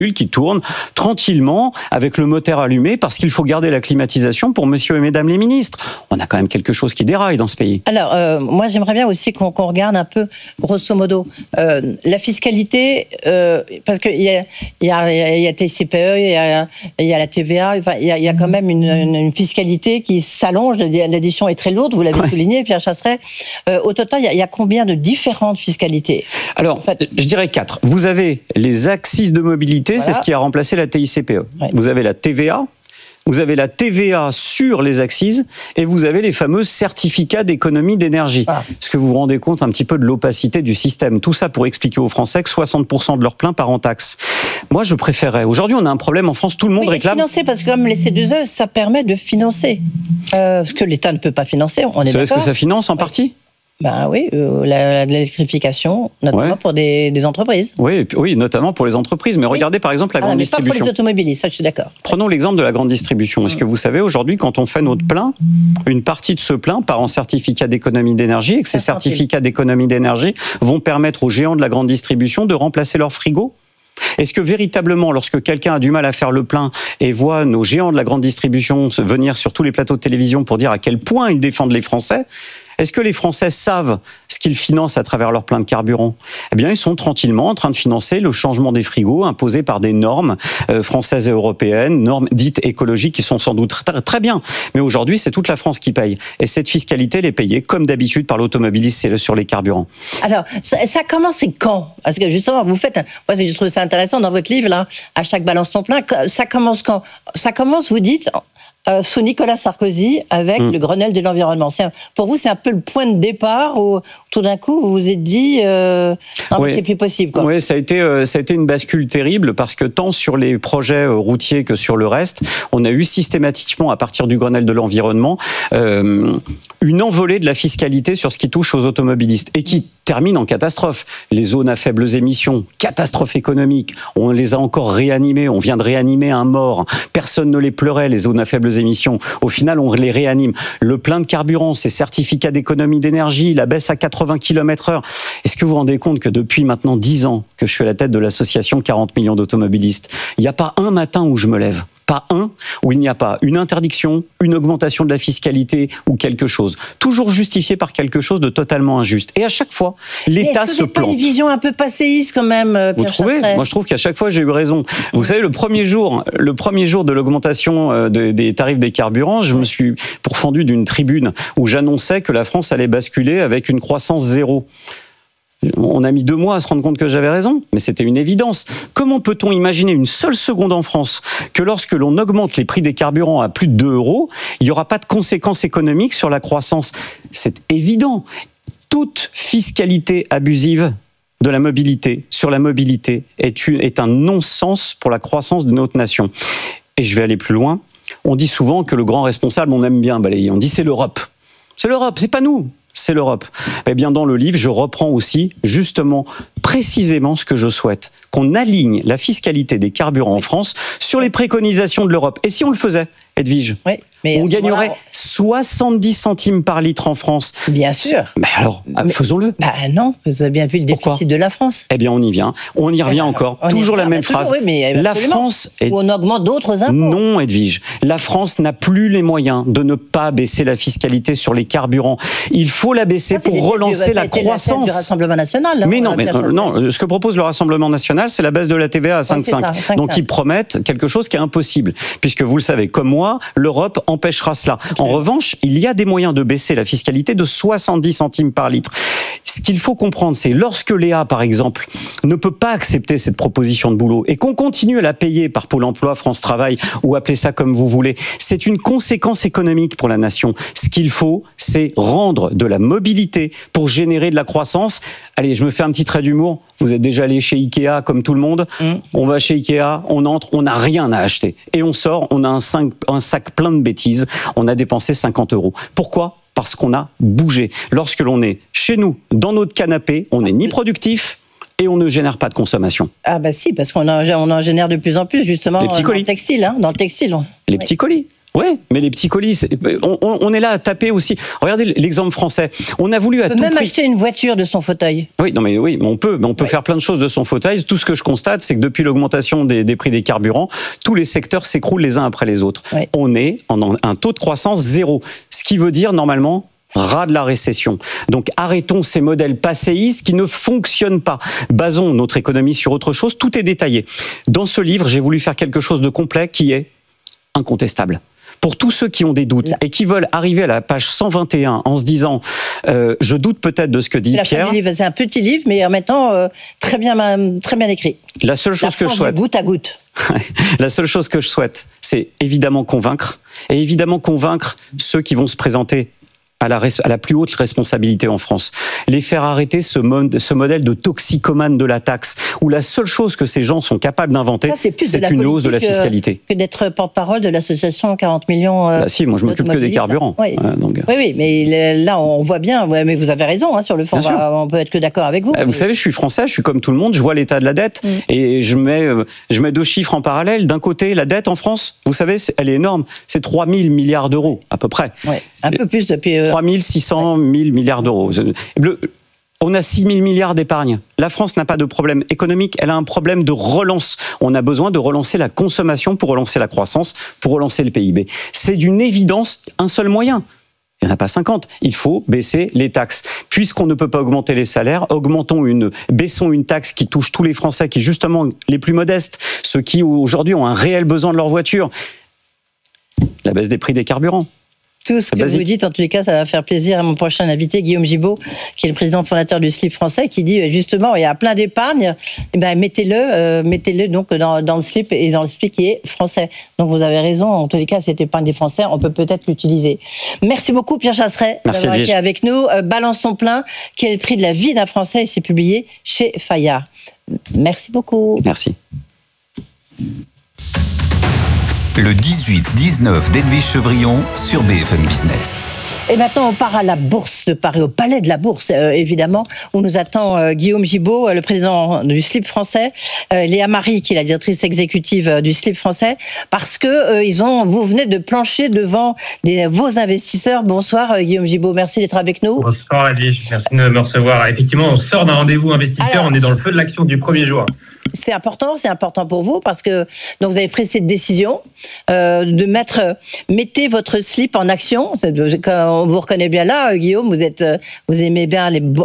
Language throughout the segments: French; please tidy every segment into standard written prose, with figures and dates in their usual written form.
qui tourne tranquillement avec le moteur allumé parce qu'il faut garder la climatisation pour monsieur et mesdames les ministres. On a quand même quelque chose qui déraille dans ce pays. Alors, moi j'aimerais bien aussi qu'on regarde un peu, grosso modo, la fiscalité, parce qu'il y a TICPE, il y a la TVA, enfin, il y a quand même une fiscalité qui s'allonge, l'addition est très lourde, vous l'avez souligné, Pierre Chasseret. Au total, il y a combien de différentes fiscalités ? Alors, en fait, je dirais 4. Vous avez les axes de mobilité, voilà. C'est ce qui a remplacé la TICPE. Ouais. Vous avez la TVA, vous avez la TVA sur les axes et vous avez les fameux certificats d'économie d'énergie. Ah. Est-ce que vous vous rendez compte un petit peu de l'opacité du système ? Tout ça pour expliquer aux Français que 60% de leur plein part en taxes. Moi, je préférerais. Aujourd'hui, on a un problème en France, tout le monde réclame. Financer, parce que comme les C2E, ça permet de financer. Ce que l'État ne peut pas financer, on est d'accord. Vous savez ce que ça finance en partie ? Ben oui, l'électrification, notamment pour des entreprises. Oui, notamment pour les entreprises. Mais regardez par exemple la grande distribution. Pas pour les automobilistes, ça je suis d'accord. Prenons l'exemple de la grande distribution. Est-ce que vous savez aujourd'hui, quand on fait notre plein, une partie de ce plein part en certificat d'économie d'énergie et que ces certificats d'économie d'énergie vont permettre aux géants de la grande distribution de remplacer leur frigo ? Est-ce que véritablement, lorsque quelqu'un a du mal à faire le plein et voit nos géants de la grande distribution venir sur tous les plateaux de télévision pour dire à quel point ils défendent les Français, est-ce que les Français savent ce qu'ils financent à travers leur plein de carburant ? Eh bien, ils sont tranquillement en train de financer le changement des frigos imposés par des normes françaises et européennes, normes dites écologiques qui sont sans doute très bien. Mais aujourd'hui, c'est toute la France qui paye. Et cette fiscalité, elle est payée, comme d'habitude, par l'automobiliste sur les carburants. Alors, ça a commencé quand ? Parce que justement, moi, je trouve ça intéressant dans votre livre, là, #balance ton plein. Ça commence quand ? Ça commence, vous dites, sous Nicolas Sarkozy, avec le Grenelle de l'environnement. Pour vous, c'est un peu le point de départ où, tout d'un coup, vous vous êtes dit non, mais c'est plus possible, quoi. Oui, ça a été une bascule terrible parce que tant sur les projets routiers que sur le reste, on a eu systématiquement, à partir du Grenelle de l'environnement, une envolée de la fiscalité sur ce qui touche aux automobilistes et qui termine en catastrophe. Les zones à faibles émissions, catastrophe économique, on les a encore réanimées, on vient de réanimer un mort, personne ne les pleurait, les zones à faibles émissions, au final on les réanime. Le plein de carburant, ces certificats d'économie d'énergie, la baisse à 80 km/h. Est-ce que vous vous rendez compte que depuis maintenant 10 ans que je suis à la tête de l'association 40 millions d'automobilistes, il n'y a pas un matin où je me lève, pas un où il n'y a pas une interdiction, une augmentation de la fiscalité ou quelque chose. Toujours justifié par quelque chose de totalement injuste. Et à chaque fois, l'État se plante. Est-ce que c'est pas une vision un peu passéiste quand même, Pierre Vous trouvez ? Moi, je trouve qu'à chaque fois, j'ai eu raison. Vous savez, le premier jour de l'augmentation des tarifs des carburants, je me suis pourfendu d'une tribune où j'annonçais que la France allait basculer avec une croissance zéro. On a mis 2 mois à se rendre compte que j'avais raison, mais c'était une évidence. Comment peut-on imaginer une seule seconde en France que lorsque l'on augmente les prix des carburants à plus de 2 €, il n'y aura pas de conséquences économiques sur la croissance ? C'est évident. Toute fiscalité abusive de la mobilité, sur la mobilité, est un non-sens pour la croissance de notre nation. Et je vais aller plus loin. On dit souvent que le grand responsable, on aime bien balayer. On dit c'est l'Europe. C'est l'Europe, c'est pas nous. C'est l'Europe. Eh bien, dans le livre, je reprends aussi, justement, précisément ce que je souhaite. Qu'on aligne la fiscalité des carburants en France sur les préconisations de l'Europe. Et si on le faisait, Edwige, on gagnerait 70 centimes par litre en France. Bien sûr. Mais alors, faisons-le. Non, vous avez bien vu le déficit de la France. Eh bien, on y vient. On y revient encore. Toujours la même phrase. La France où on augmente d'autres impôts. Non, Edwige. La France n'a plus les moyens de ne pas baisser la fiscalité sur les carburants. Il faut la baisser pour relancer la croissance. Du Rassemblement national. Mais non, ce que propose le Rassemblement national, c'est la baisse de la TVA à 5,5. Donc, ils promettent quelque chose qui est impossible. Puisque vous le savez, comme moi, l'Europe empêchera cela. En revanche, il y a des moyens de baisser la fiscalité de 70 centimes par litre. Ce qu'il faut comprendre, c'est lorsque Léa, par exemple, ne peut pas accepter cette proposition de boulot et qu'on continue à la payer par Pôle emploi, France Travail, ou appelez ça comme vous voulez, c'est une conséquence économique pour la nation. Ce qu'il faut, c'est rendre de la mobilité pour générer de la croissance. Allez, je me fais un petit trait d'humour. Vous êtes déjà allé chez Ikea comme tout le monde. On va chez Ikea, on entre, on n'a rien à acheter. Et on sort, on a un sac plein de bêtises. On a dépensé 50 €. Pourquoi ? Parce qu'on a bougé. Lorsque l'on est chez nous, dans notre canapé, on n'est ni productif et on ne génère pas de consommation. Ah bah si, parce qu'on en génère de plus en plus, justement, les petits colis. Dans le textile. Les petits colis. Ouais, mais les petits colis, on est là à taper aussi. Regardez l'exemple français. On a voulu à tout prix... On peut même acheter une voiture de son fauteuil. Oui, mais on peut faire plein de choses de son fauteuil. Tout ce que je constate, c'est que depuis l'augmentation des prix des carburants, tous les secteurs s'écroulent les uns après les autres. Oui. On est en un taux de croissance zéro. Ce qui veut dire, normalement, ras de la récession. Donc arrêtons ces modèles passéistes qui ne fonctionnent pas. Basons notre économie sur autre chose. Tout est détaillé. Dans ce livre, j'ai voulu faire quelque chose de complet qui est incontestable. Pour tous ceux qui ont des doutes et qui veulent arriver à la page 121 en se disant je doute peut-être de ce que dit Pierre. C'est un petit livre, mais en même temps très bien écrit. La seule chose que je souhaite, goutte à goutte. La seule chose que je souhaite, c'est évidemment convaincre, et évidemment convaincre ceux qui vont se présenter à la plus haute responsabilité en France. Les faire arrêter ce modèle de toxicomane de la taxe, où la seule chose que ces gens sont capables d'inventer, c'est une hausse de la fiscalité. Que d'être porte-parole de l'association 40 millions... si, moi je m'occupe que des carburants. Oui, oui, mais là on voit bien, mais vous avez raison, sur le fond, on peut être que d'accord avec vous. Vous savez, je suis français, je suis comme tout le monde, je vois l'état de la dette, et je mets deux chiffres en parallèle. D'un côté, la dette en France, vous savez, elle est énorme, c'est 3 000 milliards d'euros, à peu près. Oui, un peu plus depuis... 3 600 000 milliards d'euros. On a 6 000 milliards d'épargne. La France n'a pas de problème économique, elle a un problème de relance. On a besoin de relancer la consommation pour relancer la croissance, pour relancer le PIB. C'est d'une évidence un seul moyen. Il n'y en a pas 50. Il faut baisser les taxes. Puisqu'on ne peut pas augmenter les salaires, baissons une taxe qui touche tous les Français, qui est justement les plus modestes, ceux qui aujourd'hui ont un réel besoin de leur voiture. La baisse des prix des carburants. Tout ce que vous dites, en tous les cas, ça va faire plaisir à mon prochain invité, Guillaume Gibault, qui est le président fondateur du slip français, qui dit justement, il y a plein d'épargne, mettez-le donc dans le slip et dans le slip qui est français. Donc vous avez raison, en tous les cas, cette épargne des Français, on peut peut-être l'utiliser. Merci beaucoup, Pierre Chasseret, d'avoir été avec nous. Balance ton plein, qui est le prix de la vie d'un Français, et c'est publié chez Fayard. Merci beaucoup. Merci. Le 18-19 d'Edwige Chevrillon sur BFM Business. Et maintenant, on part à la Bourse de Paris, au Palais de la Bourse, évidemment, où nous attend Guillaume Gibault, le président du slip français, Léa Marie, qui est la directrice exécutive du slip français, parce que vous venez de plancher devant vos investisseurs. Bonsoir Guillaume Gibault, merci d'être avec nous. Bonsoir Edwige, merci de me recevoir. Effectivement, on sort d'un rendez-vous investisseur, on est dans le feu de l'action du premier jour. C'est important pour vous parce que donc vous avez pris cette décision de mettez votre slip en action. On vous reconnaît bien là, Guillaume. Vous aimez bien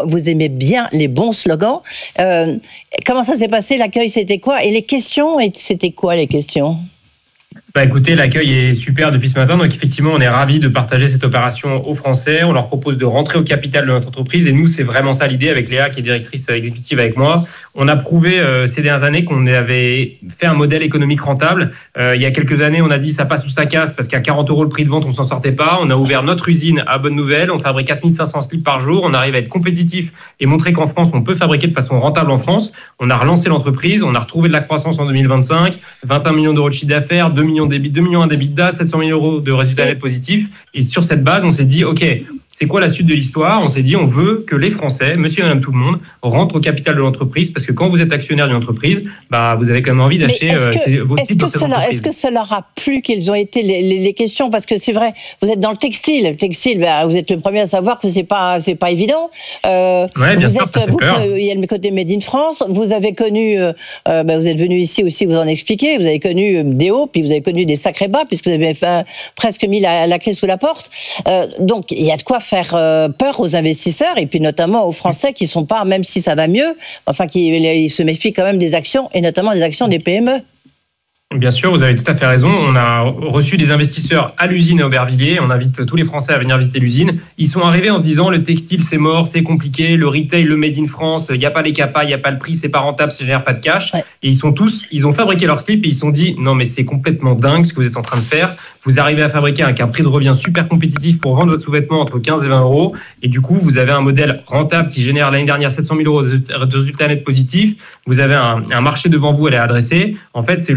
les bons slogans. Comment ça s'est passé? L'accueil, c'était quoi? Et les questions, c'était quoi les questions? Écoutez, l'accueil est super depuis ce matin, donc effectivement on est ravis de partager cette opération aux Français. On leur propose de rentrer au capital de notre entreprise et nous c'est vraiment ça l'idée avec Léa qui est directrice exécutive avec moi. On a prouvé ces dernières années qu'on avait fait un modèle économique rentable. Il y a quelques années on a dit ça passe ou ça casse parce qu'à 40 € le prix de vente on s'en sortait pas. On a ouvert notre usine à Bonne Nouvelle, on fabrique 4500 slips par jour, on arrive à être compétitif et montrer qu'en France on peut fabriquer de façon rentable en France. On a relancé l'entreprise, on a retrouvé de la croissance en 2025, 21 millions d'euros de chiffre d'affaires, 2 millions d'EBITDA, 700 000 € de résultats nets positifs. Et sur cette base, on s'est dit, OK, c'est quoi la suite de l'histoire? On s'est dit, on veut que les Français, monsieur et madame tout le monde, rentrent au capital de l'entreprise parce que quand vous êtes actionnaire d'une entreprise, vous avez quand même envie d'acheter vos titres dans cette entreprise. Est-ce que ça leur a plu quelles ont été les questions? Parce que c'est vrai, vous êtes dans le textile. Le textile, vous êtes le premier à savoir que c'est pas évident. Bien sûr, ça fait peur. Il y a le côté Made in France. Vous avez connu, vous êtes venu ici aussi, vous en expliquer. Vous avez connu des hauts, puis vous avez connu des sacrés bas, puisque vous avez presque mis la clé sous la porte. Donc, il y a de quoi faire peur aux investisseurs, et puis notamment aux Français qui sont pas, même si ça va mieux, enfin, qui se méfient quand même des actions, et notamment des actions des PME. Bien sûr, vous avez tout à fait raison. On a reçu des investisseurs à l'usine à Aubervilliers. On invite tous les Français à venir visiter l'usine. Ils sont arrivés en se disant le textile c'est mort, c'est compliqué, le retail, le made in France, il n'y a pas les capas, il n'y a pas le prix, c'est pas rentable, ça génère pas de cash. Ouais. Et ils ont fabriqué leur slip et ils se sont dit non mais c'est complètement dingue ce que vous êtes en train de faire. Vous arrivez à fabriquer avec un prix de revient super compétitif pour vendre votre sous-vêtement entre 15 et 20 € et du coup vous avez un modèle rentable qui génère l'année dernière 700 000 € de résultats nets positifs. Vous avez un marché devant vous à aller adresser. En fait, c'est le début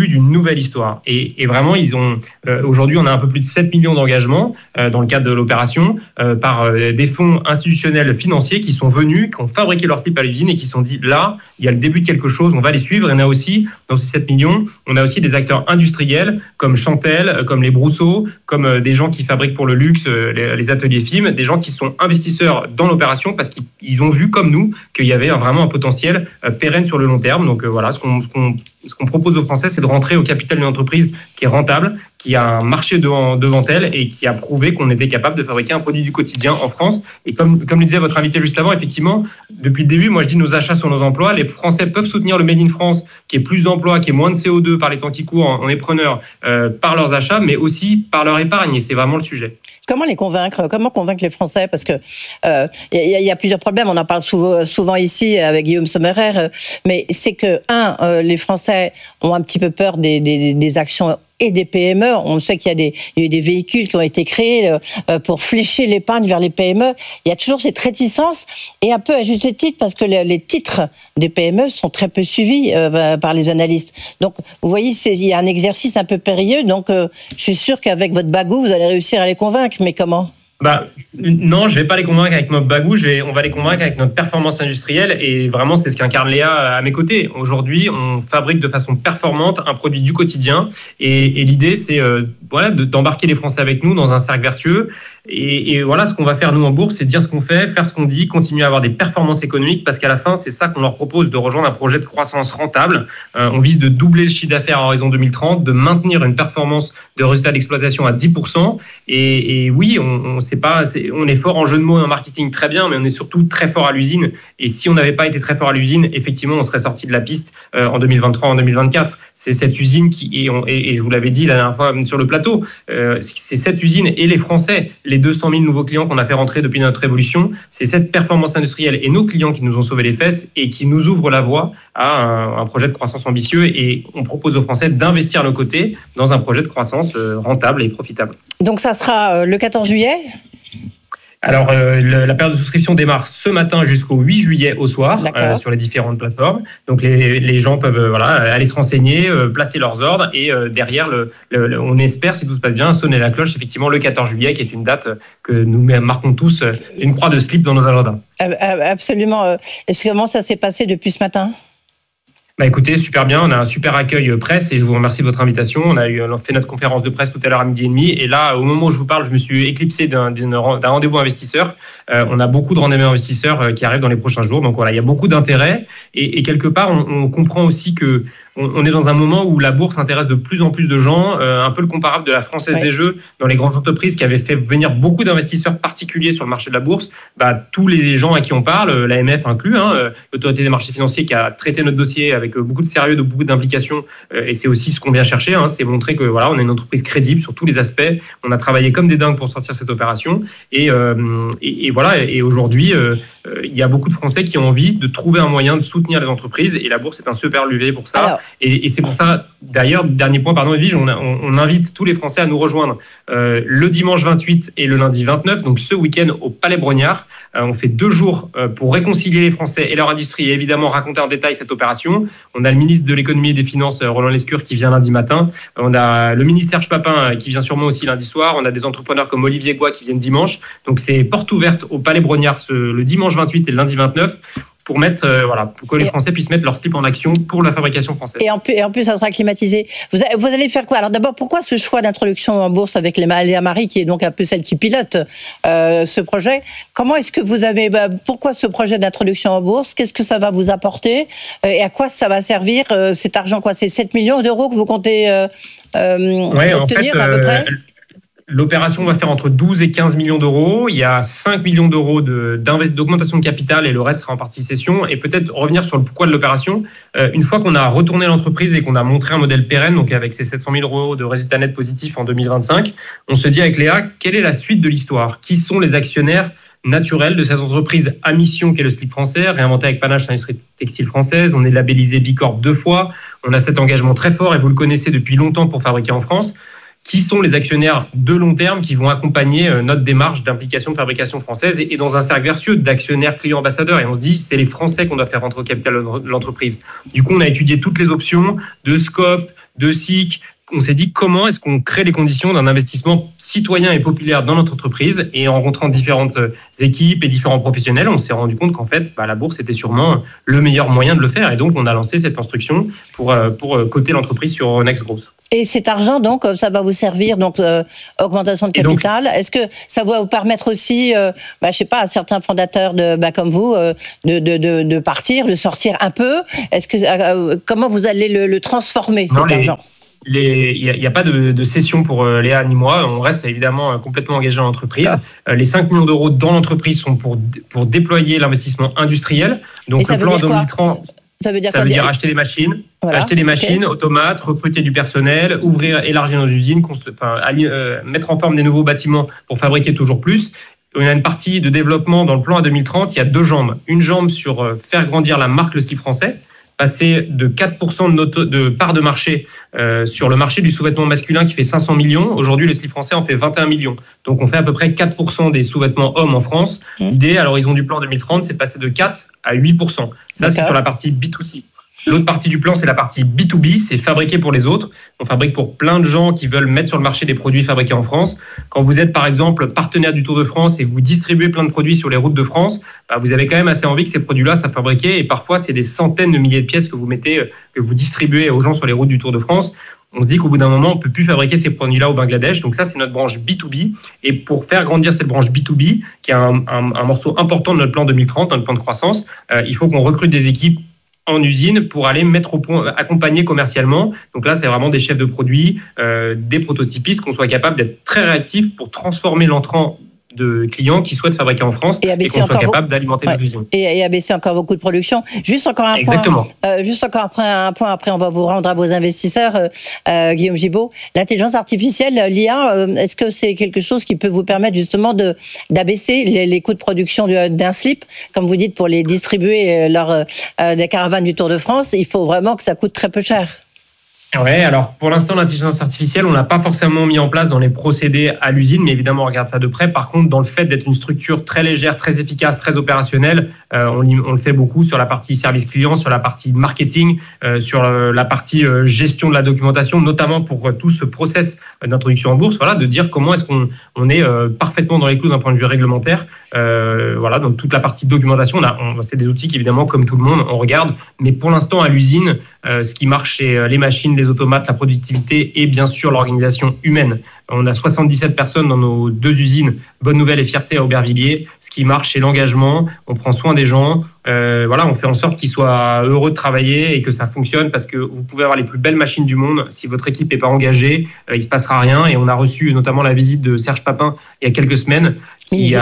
d'une nouvelle histoire. Et vraiment, ils ont aujourd'hui, on a un peu plus de 7 millions d'engagements dans le cadre de l'opération par des fonds institutionnels financiers qui sont venus, qui ont fabriqué leur slip à l'usine et qui se sont dit, là, il y a le début de quelque chose, on va les suivre. Et on a aussi, dans ces 7 millions, on a aussi des acteurs industriels comme Chantel, comme les Brousseau, comme des gens qui fabriquent pour le luxe, les ateliers FIM, des gens qui sont investisseurs dans l'opération parce qu'ils ont vu, comme nous, qu'il y avait vraiment un potentiel pérenne sur le long terme. Donc voilà, ce qu'on propose aux Français, c'est de rentrer au capital d'une entreprise qui est rentable, qui a un marché devant elle et qui a prouvé qu'on était capable de fabriquer un produit du quotidien en France. Et comme le disait votre invité juste avant, effectivement, depuis le début, moi je dis nos achats sur nos emplois. Les Français peuvent soutenir le Made in France, qui est plus d'emplois, qui est moins de CO2 par les temps qui courent, on est preneurs par leurs achats, mais aussi par leur épargne. Et c'est vraiment le sujet. Comment les convaincre ? Comment convaincre les Français ? Parce que y a plusieurs problèmes. On en parle souvent ici avec Guillaume Sommerer. Mais c'est que, les Français ont un petit peu peur des actions et des PME. On sait qu'il y a eu des véhicules qui ont été créés pour flécher l'épargne vers les PME. Il y a toujours cette réticence, et un peu à juste titre, parce que les titres des PME sont très peu suivis par les analystes. Donc, vous voyez, il y a un exercice un peu périlleux. Donc, je suis sûr qu'avec votre bagou, vous allez réussir à les convaincre. Mais comment ? Non, je ne vais pas les convaincre avec notre bagou, on va les convaincre avec notre performance industrielle, et vraiment c'est ce qu'incarne Léa à mes côtés. Aujourd'hui, on fabrique de façon performante un produit du quotidien, et l'idée c'est d'embarquer les Français avec nous dans un cercle vertueux, et voilà, ce qu'on va faire nous en bourse, c'est dire ce qu'on fait, faire ce qu'on dit, continuer à avoir des performances économiques, parce qu'à la fin c'est ça qu'on leur propose, de rejoindre un projet de croissance rentable. On vise de doubler le chiffre d'affaires à horizon 2030, de maintenir une performance de résultat d'exploitation à 10%, et oui, on est fort en jeu de mots et en marketing, très bien, mais on est surtout très fort à l'usine. Et si on n'avait pas été très fort à l'usine, effectivement, on serait sorti de la piste en 2023, en 2024. C'est cette usine et je vous l'avais dit la dernière fois sur le plateau, c'est cette usine et les Français, les 200 000 nouveaux clients qu'on a fait rentrer depuis notre révolution, c'est cette performance industrielle et nos clients qui nous ont sauvé les fesses et qui nous ouvrent la voie à un projet de croissance ambitieux. Et on propose aux Français d'investir à nos côtés dans un projet de croissance rentable et profitable. Donc ça sera le 14 juillet ? Alors, la période de souscription démarre ce matin jusqu'au 8 juillet au soir sur les différentes plateformes. Donc, les gens peuvent aller se renseigner, placer leurs ordres et derrière, on espère, si tout se passe bien, sonner la cloche, effectivement, le 14 juillet, qui est une date que nous marquons tous, une croix de slip dans nos agendas. Absolument. Et comment ça s'est passé depuis ce matin ? Écoutez, super bien, on a un super accueil presse et je vous remercie de votre invitation. On a fait notre conférence de presse tout à l'heure à 12h30 et là, au moment où je vous parle, je me suis éclipsé d'un rendez-vous investisseur. On a beaucoup de rendez-vous investisseurs qui arrivent dans les prochains jours, donc voilà, il y a beaucoup d'intérêt et quelque part, on comprend aussi que on est dans un moment où la bourse intéresse de plus en plus de gens, un peu le comparable de la Française des Jeux dans les grandes entreprises qui avaient fait venir beaucoup d'investisseurs particuliers sur le marché de la bourse. Tous les gens à qui on parle, l'AMF inclus, l'autorité des marchés financiers qui a traité notre dossier avec beaucoup de sérieux, beaucoup d'implication, et c'est aussi ce qu'on vient chercher, c'est montrer que on est une entreprise crédible sur tous les aspects. On a travaillé comme des dingues pour sortir cette opération, et aujourd'hui, il y a beaucoup de Français qui ont envie de trouver un moyen de soutenir les entreprises, et la bourse est un super levier pour ça. Et c'est pour ça, d'ailleurs, dernier point, Edwige, on invite tous les Français à nous rejoindre le dimanche 28 et le lundi 29, donc ce week-end au Palais Brognard. On fait 2 jours pour réconcilier les Français et leur industrie et évidemment raconter en détail cette opération. On a le ministre de l'économie et des finances, Roland Lescure, qui vient lundi matin. On a le ministre Serge Papin qui vient sûrement aussi lundi soir. On a des entrepreneurs comme Olivier Goy qui viennent dimanche. Donc c'est porte ouverte au Palais Brognard le dimanche 28 et le lundi 29. Pour que les Français puissent mettre leur slip en action pour la fabrication française. Et en plus, ça sera climatisé. Vous allez faire quoi ? Alors d'abord, pourquoi ce choix d'introduction en bourse avec Léa Marie, qui est donc un peu celle qui pilote ce projet ? Comment est-ce que vous avez... pourquoi ce projet d'introduction en bourse ? Qu'est-ce que ça va vous apporter ? Et à quoi ça va servir cet argent ? C'est 7 millions d'euros que vous comptez obtenir à peu près ? L'opération va faire entre 12 et 15 millions d'euros. Il y a 5 millions d'euros d'augmentation de capital et le reste sera en partie cession. Et peut-être revenir sur le pourquoi de l'opération. Une fois qu'on a retourné l'entreprise et qu'on a montré un modèle pérenne, donc avec ces 700 000 euros de résultats nets positifs en 2025, on se dit avec Léa, quelle est la suite de l'histoire ? Qui sont les actionnaires naturels de cette entreprise à mission qu'est le slip français, réinventé avec panache l'industrie textile française. On est labellisé Bicorp 2 fois. On a cet engagement très fort et vous le connaissez depuis longtemps pour fabriquer en France. Qui sont les actionnaires de long terme qui vont accompagner notre démarche d'implication de fabrication française et dans un cercle vertueux d'actionnaires clients ambassadeurs. Et on se dit, c'est les Français qu'on doit faire rentrer au capital de l'entreprise. Du coup, on a étudié toutes les options de scope, de SIC. On s'est dit comment est-ce qu'on crée les conditions d'un investissement citoyen et populaire dans notre entreprise, et en rencontrant différentes équipes et différents professionnels, on s'est rendu compte qu'en fait, la bourse était sûrement le meilleur moyen de le faire, et donc on a lancé cette instruction pour coter l'entreprise sur Euronext Growth. Et cet argent, donc, ça va vous servir, donc, augmentation de capital. Est-ce que ça va vous permettre aussi, je sais pas, à certains fondateurs comme vous, de partir, de sortir un peu? Est-ce que, comment vous allez le transformer, cet argent? Il n'y a pas de cession pour Léa ni moi. On reste évidemment complètement engagé dans l'entreprise. Les 5 millions d'euros dans l'entreprise sont pour déployer l'investissement industriel. Donc le plan 2030, ça veut dire acheter des machines, automates, recruter du personnel, élargir nos usines, mettre en forme des nouveaux bâtiments pour fabriquer toujours plus. On a une partie de développement dans le plan à 2030. Il y a 2 jambes. Une jambe sur faire grandir la marque Le Slip Français, passer de 4% de part de marché sur le marché du sous-vêtement masculin qui fait 500 millions. Aujourd'hui, le slip français en fait 21 millions. Donc, on fait à peu près 4% des sous-vêtements hommes en France. L'idée, à l'horizon du plan 2030, c'est de passer de 4 à 8%. Ça, c'est sur la partie B2C. L'autre partie du plan, c'est la partie B2B, c'est fabriquer pour les autres. On fabrique pour plein de gens qui veulent mettre sur le marché des produits fabriqués en France. Quand vous êtes, par exemple, partenaire du Tour de France et vous distribuez plein de produits sur les routes de France, vous avez quand même assez envie que ces produits-là soient fabriqués. Et parfois, c'est des centaines de milliers de pièces que vous distribuez aux gens sur les routes du Tour de France. On se dit qu'au bout d'un moment, on ne peut plus fabriquer ces produits-là au Bangladesh. Donc ça, c'est notre branche B2B. Et pour faire grandir cette branche B2B, qui est un morceau important de notre plan 2030, notre plan de croissance, il faut qu'on recrute des équipes en usine pour aller mettre au point, accompagner commercialement. Donc là, c'est vraiment des chefs de produits, des prototypistes, qu'on soit capable d'être très réactifs pour transformer l'entrant de clients qui souhaitent fabriquer en France et qu'on soit capable d'alimenter nos usines. Et abaisser encore beaucoup de production. Juste encore un Exactement. point. Juste encore un point. Après, on va vous rendre à vos investisseurs, Guillaume Gibaud. L'intelligence artificielle, l'IA, est-ce que c'est quelque chose qui peut vous permettre justement d'abaisser les coûts de production d'un slip, comme vous dites, pour les distribuer des caravanes du Tour de France? Il faut vraiment que ça coûte très peu cher. Ouais, alors pour l'instant, l'intelligence artificielle, on l'a pas forcément mis en place dans les procédés à l'usine, mais évidemment, on regarde ça de près. Par contre, dans le fait d'être une structure très légère, très efficace, très opérationnelle, on le fait beaucoup sur la partie service client, sur la partie marketing, sur la partie gestion de la documentation, notamment pour tout ce process d'introduction en bourse. Voilà, de dire comment est-ce qu'on est parfaitement dans les clous d'un point de vue réglementaire. Voilà, donc toute la partie documentation, c'est des outils qu'évidemment, comme tout le monde, on regarde. Mais pour l'instant, à l'usine, ce qui marche, c'est les machines, les automates, la productivité et bien sûr l'organisation humaine. On a 77 personnes dans nos 2 usines, Bonne Nouvelle et Fierté à Aubervilliers. Ce qui marche, c'est l'engagement. On prend soin des gens. Voilà, on fait en sorte qu'ils soient heureux de travailler et que ça fonctionne, parce que vous pouvez avoir les plus belles machines du monde. Si votre équipe n'est pas engagée, il se passera rien. Et on a reçu notamment la visite de Serge Papin il y a quelques semaines, qui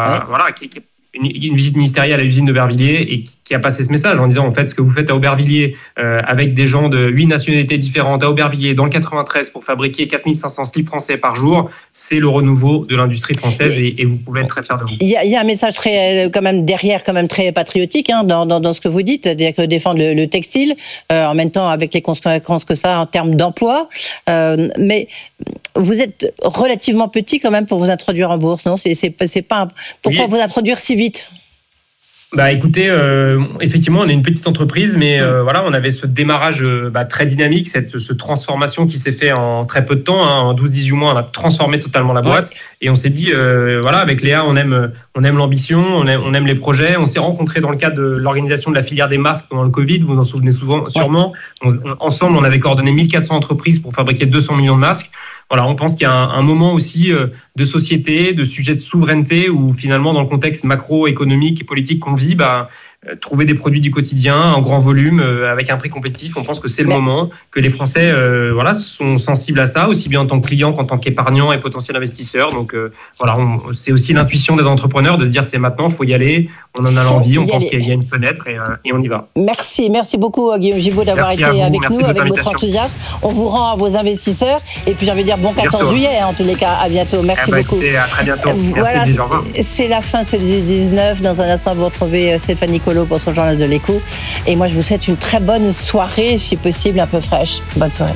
une visite ministérielle à l'usine d'Aubervilliers et qui a passé ce message en disant, en fait, ce que vous faites à Aubervilliers avec des gens de 8 nationalités différentes à Aubervilliers dans le 93 pour fabriquer 4500 slips français par jour, c'est le renouveau de l'industrie française et vous pouvez être très fiers de vous. Il y a un message quand même derrière, quand même très patriotique dans ce que vous dites, c'est-à-dire que défendre le textile, en même temps avec les conséquences que ça a en termes d'emploi, mais vous êtes relativement petit quand même pour vous introduire en bourse, non? C'est pas pourquoi vous introduire si vite? Écoutez, effectivement, on est une petite entreprise, mais voilà, on avait ce démarrage très dynamique, cette transformation qui s'est fait en très peu de temps. En 12-18 mois, on a transformé totalement la boîte. Et on s'est dit, voilà, avec Léa, on aime l'ambition, on aime les projets. On s'est rencontrés dans le cadre de l'organisation de la filière des masques pendant le Covid, vous vous en souvenez sûrement. Ensemble, on avait coordonné 1400 entreprises pour fabriquer 200 millions de masques. Voilà, on pense qu'il y a un moment aussi de société, de sujet de souveraineté, où finalement, dans le contexte macroéconomique et politique qu'on vit, trouver des produits du quotidien en grand volume avec un prix compétitif, on pense que c'est le moment, que les Français sont sensibles à ça, aussi bien en tant que client qu'en tant qu'épargnant et potentiel investisseur. Donc voilà, c'est aussi l'intuition des entrepreneurs de se dire c'est maintenant, il faut y aller, on en a l'envie, on pense qu'il y a une fenêtre et on y va. Merci beaucoup Guillaume Gibaud d'avoir été avec nous, avec votre enthousiasme. On vous rend à vos investisseurs et puis j'ai envie de dire bon 14 juillet en tous les cas, à bientôt. Merci beaucoup. Écoutez, à très bientôt. Voilà, merci, au revoir. C'est la fin de ce 19. Dans un instant, vous retrouvez Stéphanie Colo pour son journal de l'écho. Et moi, je vous souhaite une très bonne soirée, si possible, un peu fraîche. Bonne soirée.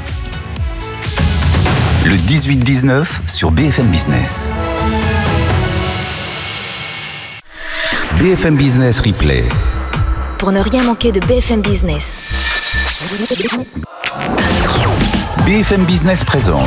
Le 18-19 sur BFM Business. BFM Business Replay. Pour ne rien manquer de BFM Business. BFM Business présente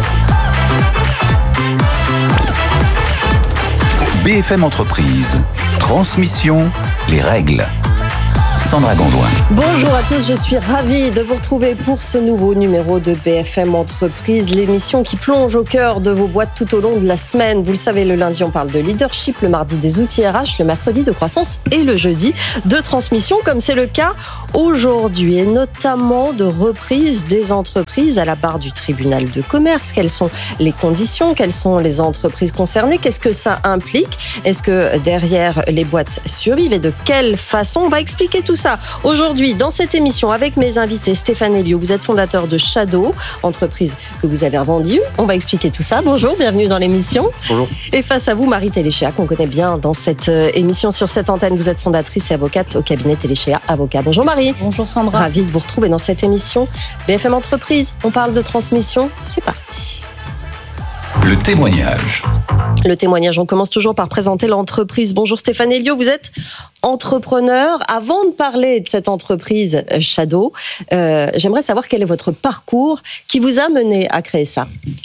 BFM Entreprise. Transmission, les règles. Sandra Gondouin. Bonjour à tous, je suis ravie de vous retrouver pour ce nouveau numéro de BFM Entreprise, l'émission qui plonge au cœur de vos boîtes tout au long de la semaine. Vous le savez, le lundi on parle de leadership, le mardi des outils RH, le mercredi de croissance et le jeudi de transmission, comme c'est le cas aujourd'hui, et notamment de reprise des entreprises à la barre du tribunal de commerce. Quelles sont les conditions? Quelles sont les entreprises concernées? Qu'est-ce que ça implique? Est-ce que derrière les boîtes survivent et de quelle façon? On va expliquer tout ça aujourd'hui dans cette émission avec mes invités. Stéphane Elliot, vous êtes fondateur de Shadow, entreprise que vous avez revendue. On va expliquer tout ça. Bonjour, bienvenue dans l'émission. Bonjour. Et face à vous, Marie Téléchéa, qu'on connaît bien dans cette émission sur cette antenne. Vous êtes fondatrice et avocate au cabinet Téléchéa Avocat. Bonjour Marie. Bonjour Sandra. Ravie de vous retrouver dans cette émission. BFM Entreprise, on parle de transmission. C'est parti. Le témoignage. Le témoignage, on commence toujours par présenter l'entreprise. Bonjour Stéphane Elliot, vous êtes entrepreneur. Avant de parler de cette entreprise Shadow, j'aimerais savoir quel est votre parcours qui vous a mené à créer ça.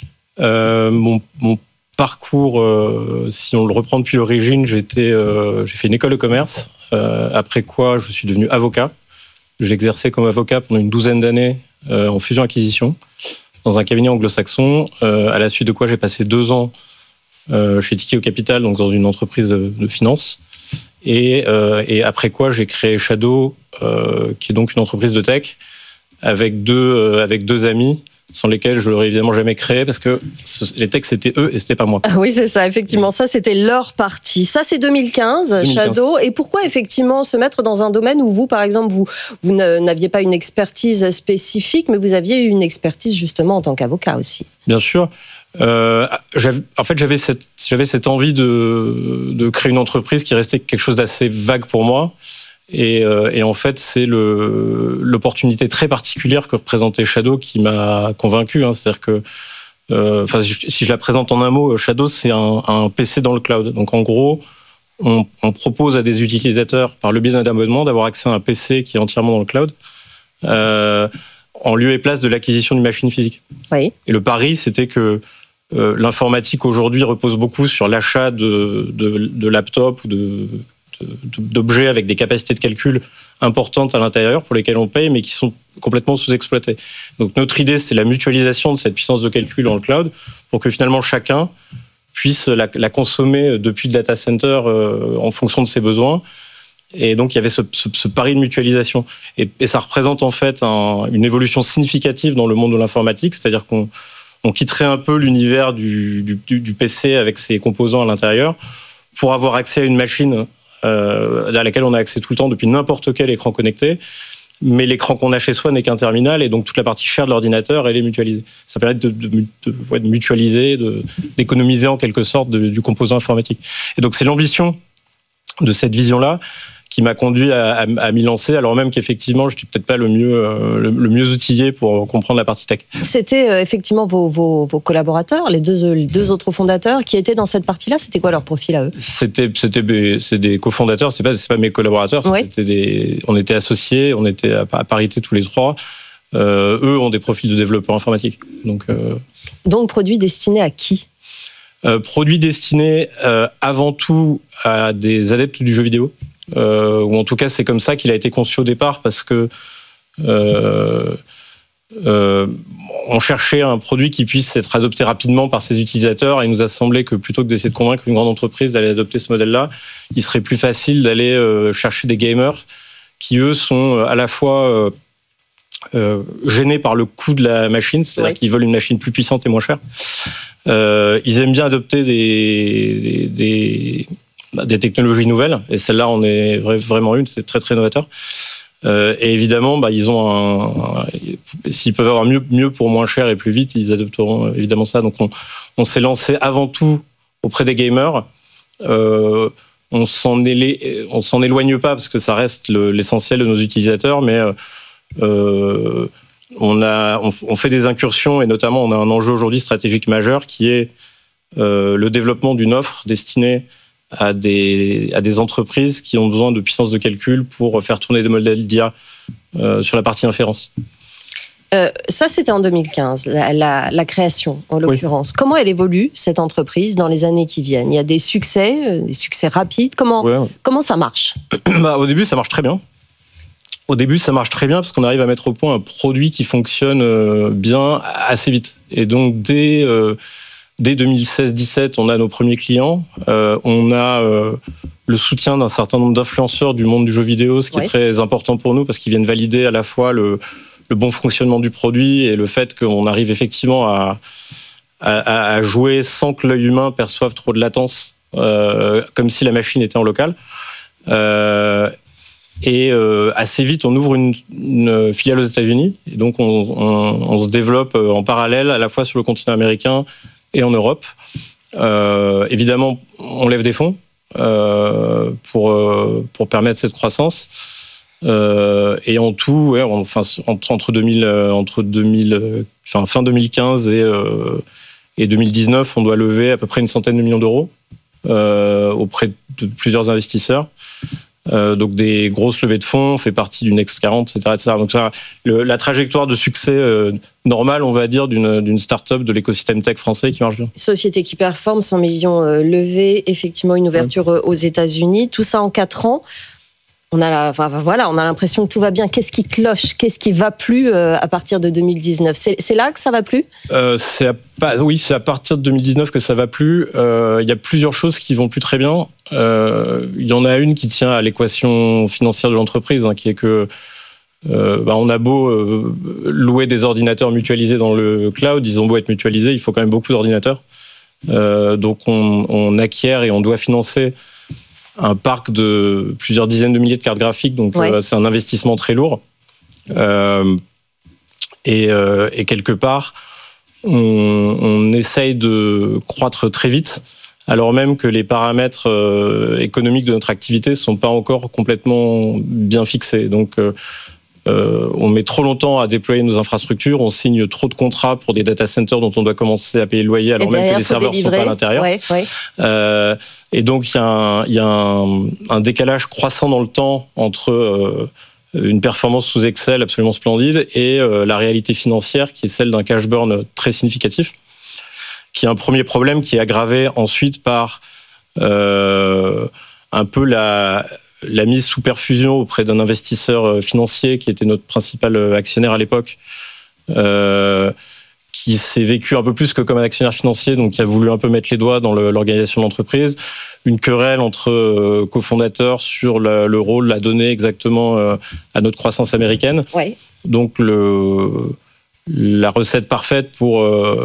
Mon parcours, si on le reprend depuis l'origine, j'ai fait une école de commerce, après quoi je suis devenu avocat. J'ai exercé comme avocat pendant une douzaine d'années en fusion-acquisition dans un cabinet anglo-saxon, à la suite de quoi j'ai passé 2 ans chez Tikehau Capital, donc dans une entreprise de finance. Et après quoi, j'ai créé Shadow, qui est donc une entreprise de tech, avec deux amis, sans lesquels je l'aurais évidemment jamais créé, parce que les techs, c'était eux et c'était pas moi. Ah oui, c'est ça, effectivement. Ça, c'était leur partie. Ça, c'est 2015, Shadow. Et pourquoi, effectivement, se mettre dans un domaine où vous, par exemple, vous n'aviez pas une expertise spécifique, mais vous aviez une expertise, justement, en tant qu'avocat aussi? Bien sûr. J'avais cette envie de créer une entreprise qui restait quelque chose d'assez vague pour moi. Et en fait, c'est l'opportunité très particulière que représentait Shadow qui m'a convaincu. C'est-à-dire que, si je la présente en un mot, Shadow, c'est un PC dans le cloud. Donc, en gros, on propose à des utilisateurs, par le biais d'un abonnement, d'avoir accès à un PC qui est entièrement dans le cloud, en lieu et place de l'acquisition d'une machine physique. Oui. Et le pari, c'était que l'informatique aujourd'hui repose beaucoup sur l'achat de laptops ou d'objets avec des capacités de calcul importantes à l'intérieur pour lesquelles on paye mais qui sont complètement sous-exploités. Donc notre idée, c'est la mutualisation de cette puissance de calcul dans le cloud pour que finalement chacun puisse la consommer depuis le data center en fonction de ses besoins. Et donc il y avait ce pari de mutualisation. Et ça représente en fait une évolution significative dans le monde de l'informatique, c'est-à-dire qu'on quitterait un peu l'univers du PC avec ses composants à l'intérieur pour avoir accès à une machine à laquelle on a accès tout le temps depuis n'importe quel écran connecté, mais l'écran qu'on a chez soi n'est qu'un terminal et donc toute la partie chère de l'ordinateur, elle est mutualisée. Ça permet de mutualiser, d'économiser en quelque sorte du composant informatique. Et donc c'est l'ambition de cette vision-là qui m'a conduit à m'y lancer, alors même qu'effectivement, je ne suis peut-être pas le mieux outillé pour comprendre la partie tech. C'était effectivement vos collaborateurs, les deux autres fondateurs qui étaient dans cette partie-là. C'était quoi leur profil à eux? C'est des cofondateurs, c'est pas mes collaborateurs. Oui. On était associés, on était à parité tous les trois. Eux ont des profils de développeurs informatiques. Donc produits destinés à qui? Produits destinés avant tout à des adeptes du jeu vidéo. Ou en tout cas c'est comme ça qu'il a été conçu au départ parce que on cherchait un produit qui puisse être adopté rapidement par ses utilisateurs et il nous a semblé que plutôt que d'essayer de convaincre une grande entreprise d'aller adopter ce modèle-là, il serait plus facile d'aller chercher des gamers qui eux sont à la fois gênés par le coût de la machine, c'est-à-dire qu'ils veulent une machine plus puissante et moins chère. Ils aiment bien adopter des technologies nouvelles, et celle-là en est vraiment une, c'est très très novateur. Et évidemment, ils ont s'ils peuvent avoir mieux pour moins cher et plus vite, ils adopteront évidemment ça. Donc on s'est lancé avant tout auprès des gamers. On s'en éloigne pas parce que ça reste l'essentiel de nos utilisateurs, mais on fait des incursions et notamment on a un enjeu aujourd'hui stratégique majeur qui est le développement d'une offre destinée à des entreprises qui ont besoin de puissance de calcul pour faire tourner des modèles d'IA sur la partie inférence. Ça, c'était en 2015, la création, en l'occurrence. Comment elle évolue, cette entreprise, dans les années qui viennent? Il y a des succès rapides. Comment ça marche? Au début, ça marche très bien. Parce qu'on arrive à mettre au point un produit qui fonctionne bien assez vite. Et donc, dès 2016-17, on a nos premiers clients. On a le soutien d'un certain nombre d'influenceurs du monde du jeu vidéo, ce qui est très important pour nous, parce qu'ils viennent valider à la fois le bon fonctionnement du produit et le fait qu'on arrive effectivement à jouer sans que l'œil humain perçoive trop de latence, comme si la machine était en local. Et assez vite, on ouvre une filiale aux États-Unis. Et donc, on se développe en parallèle, à la fois sur le continent américain et en Europe. Évidemment, on lève des fonds pour permettre cette croissance. Et en tout, fin 2015 et 2019, on doit lever à peu près 100 millions d'euros auprès de plusieurs investisseurs. Donc des grosses levées de fonds, on fait partie du Next 40, etc. Donc ça, la trajectoire de succès normale, on va dire, d'une start-up de l'écosystème tech français qui marche bien. Société qui performe, 100 millions levés, effectivement une ouverture aux États-Unis, tout ça en 4 ans. On a l'impression que tout va bien. Qu'est-ce qui cloche? Qu'est-ce qui va plus à partir de 2019? C'est là que ça va plus? C'est à partir de 2019 que ça va plus. Il y a plusieurs choses qui vont plus très bien. Il y en a une qui tient à l'équation financière de l'entreprise, qui est que on a beau louer des ordinateurs mutualisés dans le cloud, ils ont beau être mutualisés, il faut quand même beaucoup d'ordinateurs. Donc on acquiert et on doit financer un parc de plusieurs dizaines de milliers de cartes graphiques, donc c'est un investissement très lourd. Et quelque part, on essaye de croître très vite, alors même que les paramètres économiques de notre activité ne sont pas encore complètement bien fixés. Donc, on met trop longtemps à déployer nos infrastructures, on signe trop de contrats pour des data centers dont on doit commencer à payer le loyer alors même que les serveurs ne sont pas à l'intérieur. Et donc, il y a un décalage croissant dans le temps entre une performance sous Excel absolument splendide et la réalité financière qui est celle d'un cash burn très significatif, qui est un premier problème qui est aggravé ensuite par un peu la mise sous perfusion auprès d'un investisseur financier qui était notre principal actionnaire à l'époque, qui s'est vécu un peu plus que comme un actionnaire financier, donc qui a voulu un peu mettre les doigts dans l'organisation de l'entreprise. Une querelle entre cofondateurs sur le rôle à donner exactement à notre croissance américaine. Donc la recette parfaite pour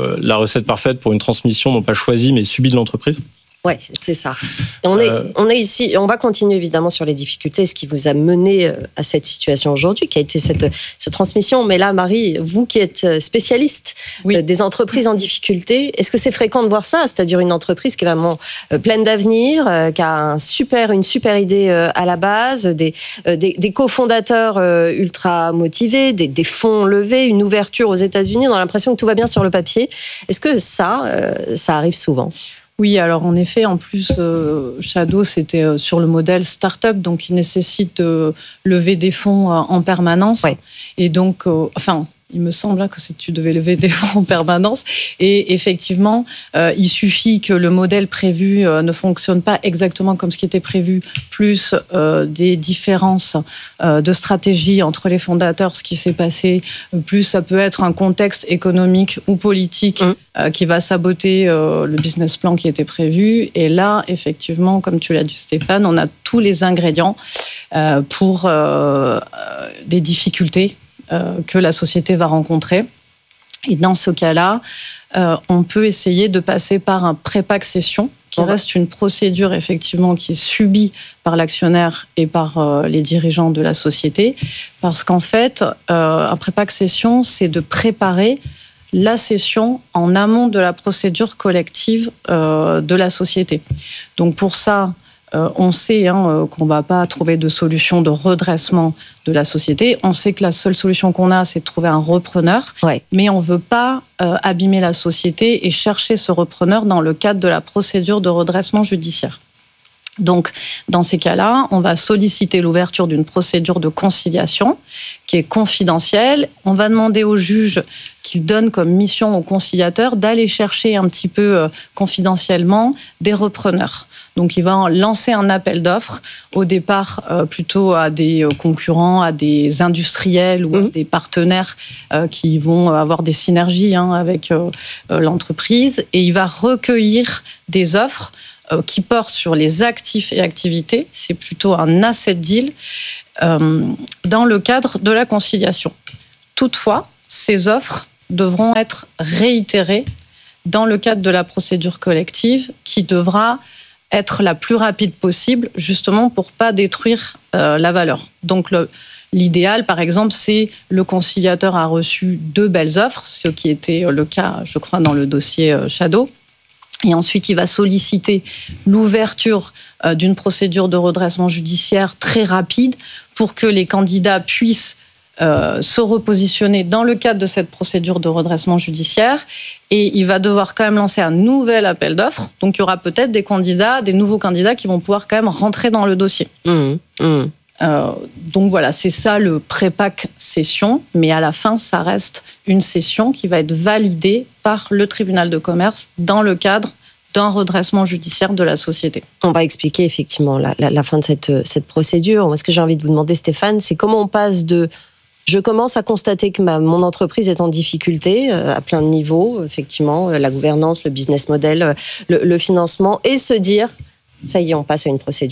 une transmission non pas choisie mais subie de l'entreprise. Ouais, c'est ça. Et on est ici, on va continuer évidemment sur les difficultés, ce qui vous a mené à cette situation aujourd'hui, qui a été cette transmission. Mais là, Marie, vous qui êtes spécialiste des entreprises en difficulté, est-ce que c'est fréquent de voir ça? C'est-à-dire une entreprise qui est vraiment pleine d'avenir, qui a une super idée à la base, des cofondateurs ultra motivés, des fonds levés, une ouverture aux États-Unis, on a l'impression que tout va bien sur le papier. Est-ce que ça arrive souvent? Oui, alors en effet, en plus, Shadow, c'était sur le modèle start-up, donc il nécessite de lever des fonds en permanence. Et donc, il me semble que tu devais lever des fonds en permanence. Et effectivement, il suffit que le modèle prévu ne fonctionne pas exactement comme ce qui était prévu, plus des différences de stratégie entre les fondateurs, ce qui s'est passé, plus ça peut être un contexte économique ou politique qui va saboter le business plan qui était prévu. Et là, effectivement, comme tu l'as dit, Stéphane, on a tous les ingrédients pour des difficultés que la société va rencontrer. Et dans ce cas-là, on peut essayer de passer par un pré-pack-cession, qui reste une procédure effectivement qui est subie par l'actionnaire et par les dirigeants de la société. Parce qu'en fait, un pré-pack-cession, c'est de préparer la cession en amont de la procédure collective de la société. Donc pour ça, on sait qu'on ne va pas trouver de solution de redressement de la société. On sait que la seule solution qu'on a, c'est de trouver un repreneur. Mais on ne veut pas abîmer la société et chercher ce repreneur dans le cadre de la procédure de redressement judiciaire. Donc, dans ces cas-là, on va solliciter l'ouverture d'une procédure de conciliation qui est confidentielle. On va demander au juge qu'il donne comme mission au conciliateur d'aller chercher un petit peu confidentiellement des repreneurs. Donc, il va lancer un appel d'offres, au départ plutôt à des concurrents, à des industriels ou à des partenaires qui vont avoir des synergies avec l'entreprise. Et il va recueillir des offres qui portent sur les actifs et activités. C'est plutôt un asset deal dans le cadre de la conciliation. Toutefois, ces offres devront être réitérées dans le cadre de la procédure collective qui devra être la plus rapide possible, justement pour pas détruire la valeur. Donc l'idéal, par exemple, c'est le conciliateur a reçu 2 belles offres, ce qui était le cas, je crois, dans le dossier Shadow. Et ensuite, il va solliciter l'ouverture d'une procédure de redressement judiciaire très rapide pour que les candidats puissent se repositionner dans le cadre de cette procédure de redressement judiciaire. Et il va devoir quand même lancer un nouvel appel d'offres. Donc, il y aura peut-être des nouveaux candidats qui vont pouvoir quand même rentrer dans le dossier. Donc voilà, c'est ça le pré-PAC session, mais à la fin, ça reste une session qui va être validée par le tribunal de commerce dans le cadre d'un redressement judiciaire de la société. On va expliquer effectivement la fin de cette procédure. Moi, ce que j'ai envie de vous demander, Stéphane, c'est comment on passe de « je commence à constater que mon entreprise est en difficulté à plein de niveaux, effectivement, la gouvernance, le business model, le financement, et se dire « ça y est, on passe à une procédure ».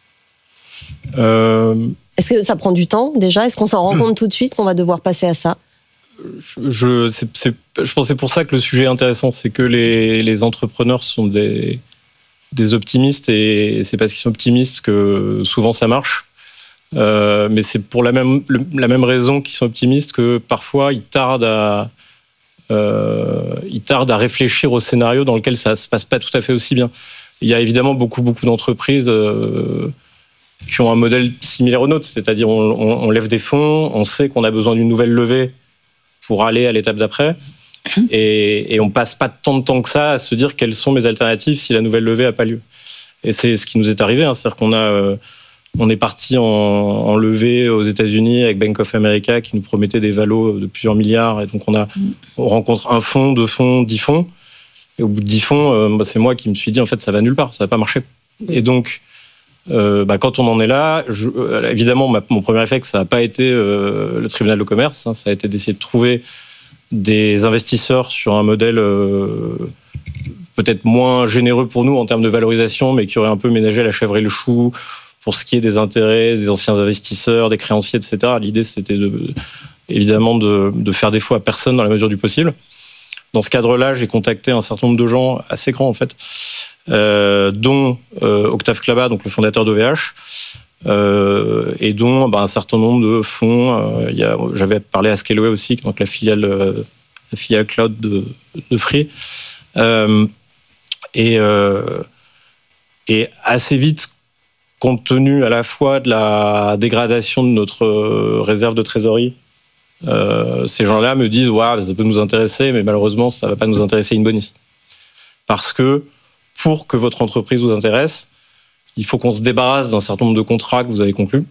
Est-ce que ça prend du temps déjà ? Est-ce qu'on s'en rend compte tout de suite qu'on va devoir passer à ça ? Je pense que c'est pour ça que le sujet est intéressant, c'est que les entrepreneurs sont des optimistes et c'est parce qu'ils sont optimistes que souvent ça marche. Mais c'est pour la même raison qu'ils sont optimistes que parfois ils tardent à réfléchir au scénario dans lequel ça se passe pas tout à fait aussi bien. Il y a évidemment beaucoup d'entreprises qui ont un modèle similaire au nôtre, c'est-à-dire on lève des fonds, on sait qu'on a besoin d'une nouvelle levée pour aller à l'étape d'après, et on passe pas tant de temps que ça à se dire quelles sont mes alternatives si la nouvelle levée n'a pas lieu. Et c'est ce qui nous est arrivé, c'est-à-dire qu'on est parti en levée aux États-Unis avec Bank of America qui nous promettait des valos de plusieurs milliards, et donc on rencontre un fonds, 2 fonds, 10 fonds, et au bout de 10 fonds, c'est moi qui me suis dit en fait ça va nulle part, ça va pas marcher. Et donc quand on en est là, évidemment, mon premier réflexe, ça n'a pas été le tribunal de commerce, ça a été d'essayer de trouver des investisseurs sur un modèle peut-être moins généreux pour nous en termes de valorisation, mais qui aurait un peu ménagé la chèvre et le chou pour ce qui est des intérêts, des anciens investisseurs, des créanciers, etc. L'idée, c'était évidemment de faire défaut à personne dans la mesure du possible. Dans ce cadre-là, j'ai contacté un certain nombre de gens assez grands, en fait, dont Octave Klaba, donc le fondateur d'OVH, et dont un certain nombre de fonds. J'avais parlé à Scaleway aussi, donc la filiale cloud de Free. Et assez vite, compte tenu à la fois de la dégradation de notre réserve de trésorerie, ces gens-là me disent « ouais, ça peut nous intéresser, mais malheureusement, ça ne va pas nous intéresser in bonis. » Parce que pour que votre entreprise vous intéresse, il faut qu'on se débarrasse d'un certain nombre de contrats que vous avez conclus.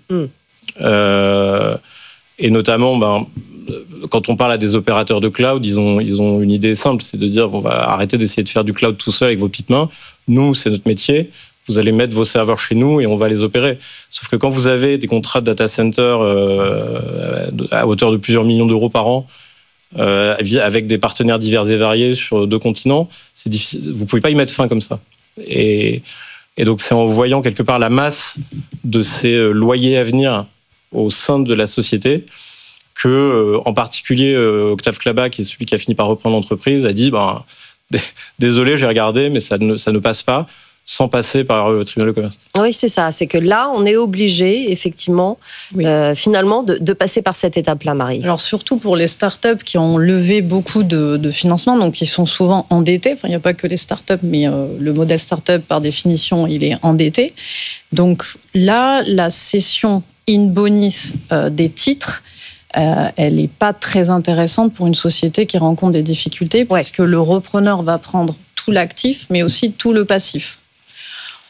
Et notamment, quand on parle à des opérateurs de cloud, ils ont une idée simple, c'est de dire on va arrêter d'essayer de faire du cloud tout seul avec vos petites mains. Nous, c'est notre métier. Vous allez mettre vos serveurs chez nous et on va les opérer. Sauf que quand vous avez des contrats de data center à hauteur de plusieurs millions d'euros par an, avec des partenaires divers et variés sur 2 continents, c'est difficile. Vous pouvez pas y mettre fin comme ça. Et donc c'est en voyant quelque part la masse de ces loyers à venir au sein de la société que, en particulier, Octave Klaba, qui est celui qui a fini par reprendre l'entreprise, a dit désolé, j'ai regardé, mais ça ne passe pas, sans passer par le tribunal de commerce. Oui, c'est ça. C'est que là, on est obligé, effectivement, finalement, de passer par cette étape-là, Marie. Alors, surtout pour les startups qui ont levé beaucoup de financement, donc qui sont souvent endettés. Enfin, il n'y a pas que les startups, mais le modèle startup, par définition, il est endetté. Donc là, la cession in bonis des titres, elle n'est pas très intéressante pour une société qui rencontre des difficultés, parce que le repreneur va prendre tout l'actif, mais aussi tout le passif.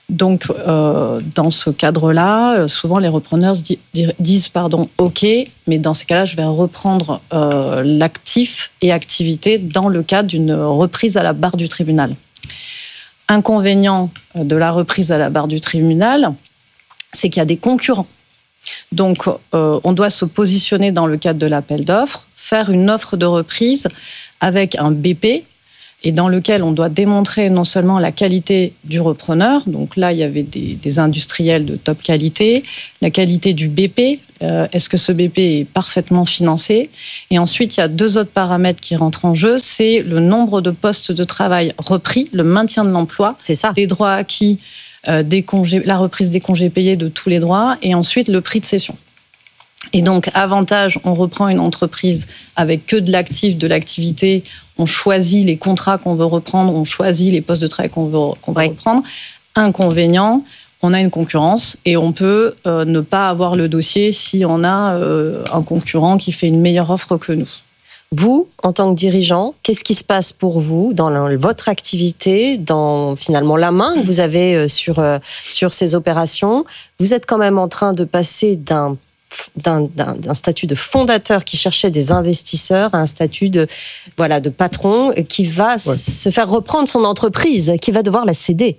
Donc, dans ce cadre-là, souvent les repreneurs disent OK, mais dans ces cas-là, je vais reprendre l'actif et activité dans le cadre d'une reprise à la barre du tribunal. Inconvénient de la reprise à la barre du tribunal, c'est qu'il y a des concurrents. Donc, on doit se positionner dans le cadre de l'appel d'offres, faire une offre de reprise avec un BP, et dans lequel on doit démontrer non seulement la qualité du repreneur, donc là, il y avait des industriels de top qualité, la qualité du BP, est-ce que ce BP est parfaitement financé ? Et ensuite, il y a 2 autres paramètres qui rentrent en jeu, c'est le nombre de postes de travail repris, le maintien de l'emploi, c'est ça. Des droits acquis, la reprise des congés payés de tous les droits, et ensuite le prix de cession. Et donc, avantage, on reprend une entreprise avec que de l'actif, de l'activité, on choisit les contrats qu'on veut reprendre, on choisit les postes de travail qu'on veut reprendre. Inconvénient, on a une concurrence et on peut ne pas avoir le dossier si on a un concurrent qui fait une meilleure offre que nous. Vous, en tant que dirigeant, qu'est-ce qui se passe pour vous dans votre activité, dans finalement la main que vous avez sur ces opérations ? Vous êtes quand même en train de passer d'un statut de fondateur qui cherchait des investisseurs à un statut de patron qui va se faire reprendre son entreprise, qui va devoir la céder.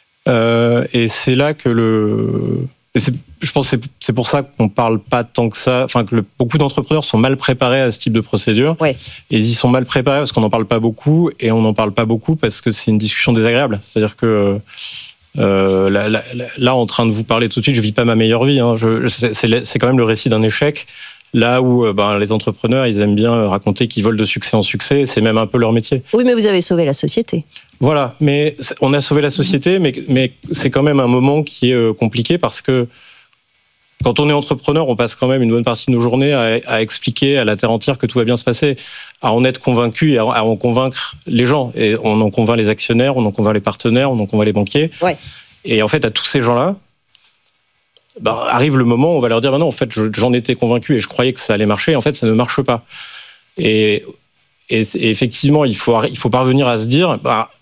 Et c'est là que je pense que c'est pour ça qu'on parle pas tant que ça, enfin que beaucoup d'entrepreneurs sont mal préparés à ce type de procédure. Ouais. Et ils y sont mal préparés parce qu'on n'en parle pas beaucoup, et on n'en parle pas beaucoup parce que c'est une discussion désagréable. C'est-à-dire que là, en train de vous parler tout de suite, je vis pas ma meilleure vie. Hein. C'est quand même le récit d'un échec. Là où les entrepreneurs, ils aiment bien raconter qu'ils volent de succès en succès, c'est même un peu leur métier. Oui, mais vous avez sauvé la société. Voilà, mais on a sauvé la société, mais c'est quand même un moment qui est compliqué parce que quand on est entrepreneur, on passe quand même une bonne partie de nos journées à expliquer à la terre entière que tout va bien se passer, à en être convaincu et à en convaincre les gens. Et on en convainc les actionnaires, on en convainc les partenaires, on en convainc les banquiers. Ouais. Et en fait, à tous ces gens-là, arrive le moment où on va leur dire non, en fait, j'en étais convaincu et je croyais que ça allait marcher. En fait, ça ne marche pas. Et effectivement, il faut parvenir à se dire,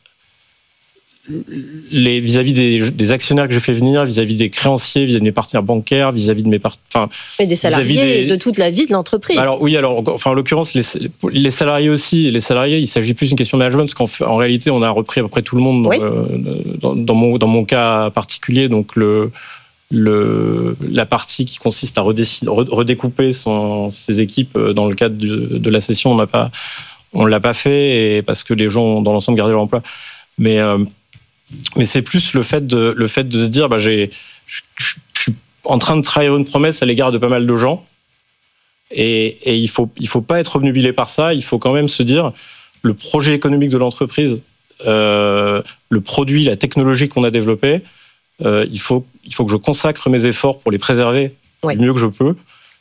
vis-à-vis des actionnaires que j'ai fait venir, vis-à-vis des créanciers, vis-à-vis de mes partenaires bancaires, vis-à-vis de mes et des salariés, de toute la vie de l'entreprise. Alors en l'occurrence, les salariés aussi. Les salariés, il s'agit plus d'une question de management, parce qu'en réalité, on a repris à peu près tout le monde dans mon cas particulier. Donc la partie qui consiste à redécouper ses équipes dans le cadre de la session, on l'a pas fait, et parce que les gens ont dans l'ensemble gardé leur emploi. Mais c'est plus le fait de se dire, je suis en train de trahir une promesse à l'égard de pas mal de gens, et il faut pas être obnubilé par ça. Il faut quand même se dire, le projet économique de l'entreprise, le produit, la technologie qu'on a développée, il faut que je consacre mes efforts pour les préserver du mieux que je peux,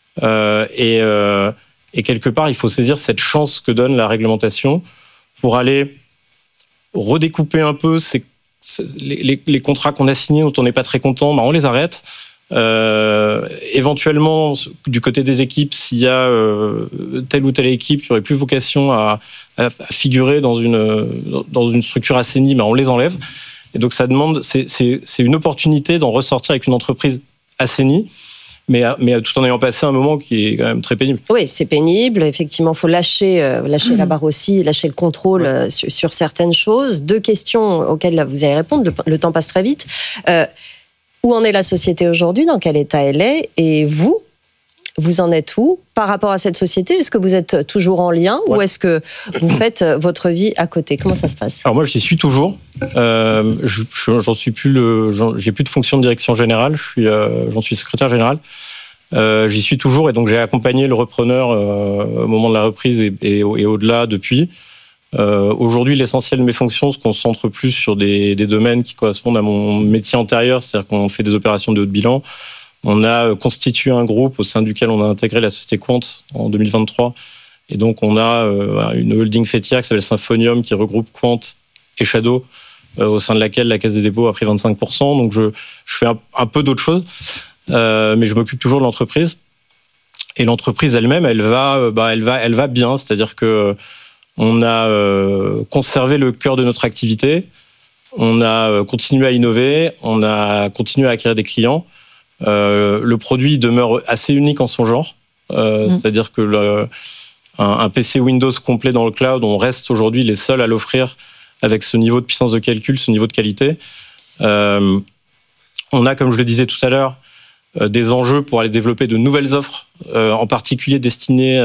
et quelque part, il faut saisir cette chance que donne la réglementation pour aller redécouper un peu les contrats qu'on a signés dont on n'est pas très content, on les arrête. Éventuellement, du côté des équipes, s'il y a telle ou telle équipe qui aurait plus vocation à figurer dans une structure assainie, on les enlève. Et donc ça demande, c'est une opportunité d'en ressortir avec une entreprise assainie, mais tout en ayant passé un moment qui est quand même très pénible. Oui, c'est pénible. Effectivement, il faut lâcher la barre aussi, lâcher le contrôle sur certaines choses. 2 questions auxquelles vous allez répondre. Le temps passe très vite. Où en est la société aujourd'hui ? Dans quel état elle est ? Et vous en êtes où par rapport à cette société ? Est-ce que vous êtes toujours en lien ou est-ce que vous faites votre vie à côté ? Comment ça se passe ? Alors moi, j'y suis toujours. J'en suis plus j'ai plus de fonction de direction générale. J'en suis secrétaire général. J'y suis toujours, et donc j'ai accompagné le repreneur au moment de la reprise et au-delà depuis. Aujourd'hui, l'essentiel de mes fonctions se concentre plus sur des domaines qui correspondent à mon métier antérieur, c'est-à-dire qu'on fait des opérations de haut de bilan. On a constitué un groupe au sein duquel on a intégré la société Quant en 2023. Et donc, on a une holding faîtière qui s'appelle Symphonium, qui regroupe Quant et Shadow, au sein de laquelle la Caisse des dépôts a pris 25%. Donc, je fais un peu d'autres choses, mais je m'occupe toujours de l'entreprise. Et l'entreprise elle-même, elle va bien. C'est-à-dire que on a conservé le cœur de notre activité. On a continué à innover, on a continué à acquérir des clients. Le produit demeure assez unique en son genre. C'est-à-dire que un PC Windows complet dans le cloud, on reste aujourd'hui les seuls à l'offrir avec ce niveau de puissance de calcul, ce niveau de qualité. On a, comme je le disais tout à l'heure, des enjeux pour aller développer de nouvelles offres, en particulier destinées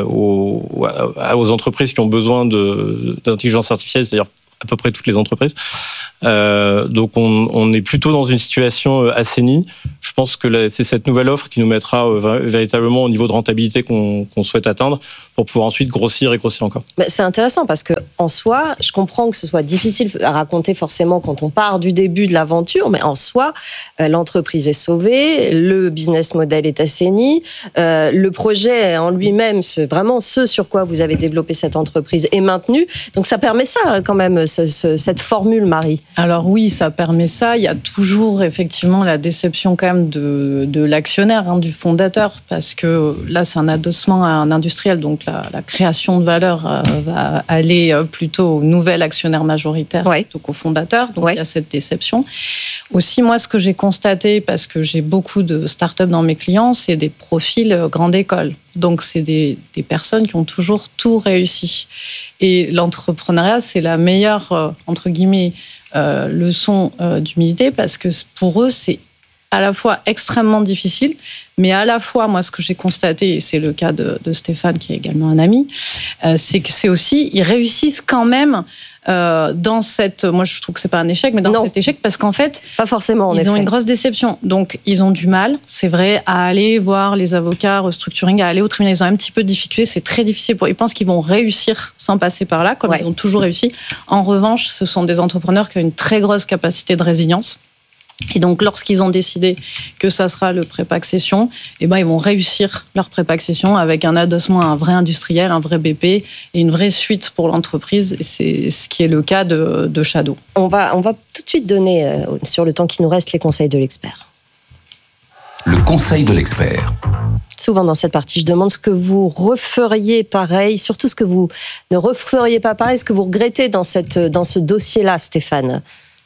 aux entreprises qui ont besoin d'intelligence artificielle, c'est-à-dire à peu près toutes les entreprises. Donc on est plutôt dans une situation assainie. Je pense que c'est cette nouvelle offre qui nous mettra véritablement au niveau de rentabilité qu'on souhaite atteindre pour pouvoir ensuite grossir et grossir encore. Mais c'est intéressant parce que en soi, je comprends que ce soit difficile à raconter forcément quand on part du début de l'aventure, mais en soi, l'entreprise est sauvée, le business model est assaini, le projet en lui-même, vraiment ce sur quoi vous avez développé cette entreprise est maintenu. Donc ça permet ça quand même, cette formule, Marie. Alors oui, ça permet ça. Il y a toujours effectivement la déception quand même de l'actionnaire, du fondateur, parce que là c'est un adossement à un industriel, donc la création de valeur va aller plutôt au nouvel actionnaire majoritaire plutôt qu'au fondateur. Donc il y a cette déception. Aussi, moi, ce que j'ai constaté, parce que j'ai beaucoup de startups dans mes clients, c'est des profils grande école. Donc c'est des personnes qui ont toujours tout réussi. Et l'entrepreneuriat, c'est la meilleure, entre guillemets, leçon d'humilité, parce que pour eux, c'est à la fois extrêmement difficile, mais à la fois, moi, ce que j'ai constaté, et c'est le cas de Stéphane, qui est également un ami, c'est que c'est aussi, ils réussissent quand même dans cette... Moi, je trouve que c'est pas un échec, mais dans cet échec, parce qu'en fait, pas forcément, ils ont une grosse déception. Donc, ils ont du mal, c'est vrai, à aller voir les avocats, restructuring, à aller au tribunal. Ils ont un petit peu de difficulté, c'est très difficile pour eux. Ils pensent qu'ils vont réussir sans passer par là, comme ils ont toujours réussi. En revanche, ce sont des entrepreneurs qui ont une très grosse capacité de résilience. Et donc, lorsqu'ils ont décidé que ça sera le prépa accession, ils vont réussir leur prépa accession avec un adossement à un vrai industriel, un vrai BP et une vraie suite pour l'entreprise. Et c'est ce qui est le cas de Shadow. On va tout de suite donner, sur le temps qui nous reste, les conseils de l'expert. Le conseil de l'expert. Souvent dans cette partie, je demande ce que vous referiez pareil, surtout ce que vous ne referiez pas pareil, ce que vous regrettez dans ce dossier-là, Stéphane.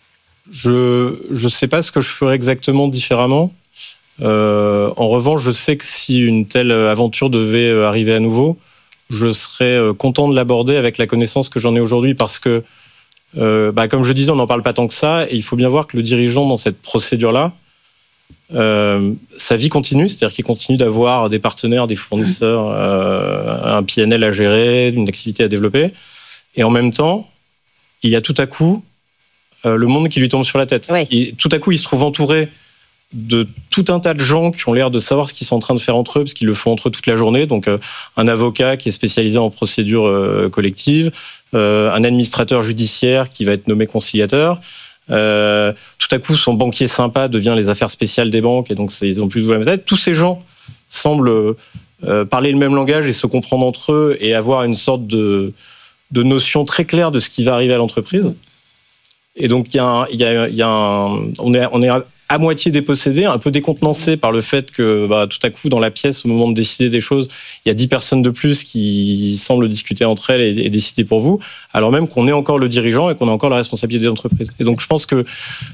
Je sais pas ce que je ferais exactement différemment. En revanche, je sais que si une telle aventure devait arriver à nouveau, je serais content de l'aborder avec la connaissance que j'en ai aujourd'hui, parce que, comme je disais, on n'en parle pas tant que ça, et il faut bien voir que le dirigeant dans cette procédure-là, sa vie continue, c'est-à-dire qu'il continue d'avoir des partenaires, des fournisseurs, un PNL à gérer, une activité à développer, et en même temps, il y a tout à coup le monde qui lui tombe sur la tête. Et tout à coup, il se trouve entouré de tout un tas de gens qui ont l'air de savoir ce qu'ils sont en train de faire entre eux, parce qu'ils le font entre eux toute la journée. Donc, un avocat qui est spécialisé en procédure collective, un administrateur judiciaire qui va être nommé conciliateur. Tout à coup, son banquier sympa devient les affaires spéciales des banques, et donc ils ont plus de la même tête. Tous ces gens semblent parler le même langage et se comprendre entre eux et avoir une sorte de notion très claire de ce qui va arriver à l'entreprise. Et donc, on est à moitié dépossédé, un peu décontenancé par le fait que tout à coup, dans la pièce, au moment de décider des choses, il y a 10 personnes de plus qui semblent discuter entre elles et décider pour vous, alors même qu'on est encore le dirigeant et qu'on a encore la responsabilité de l'entreprise. Et donc, je pense que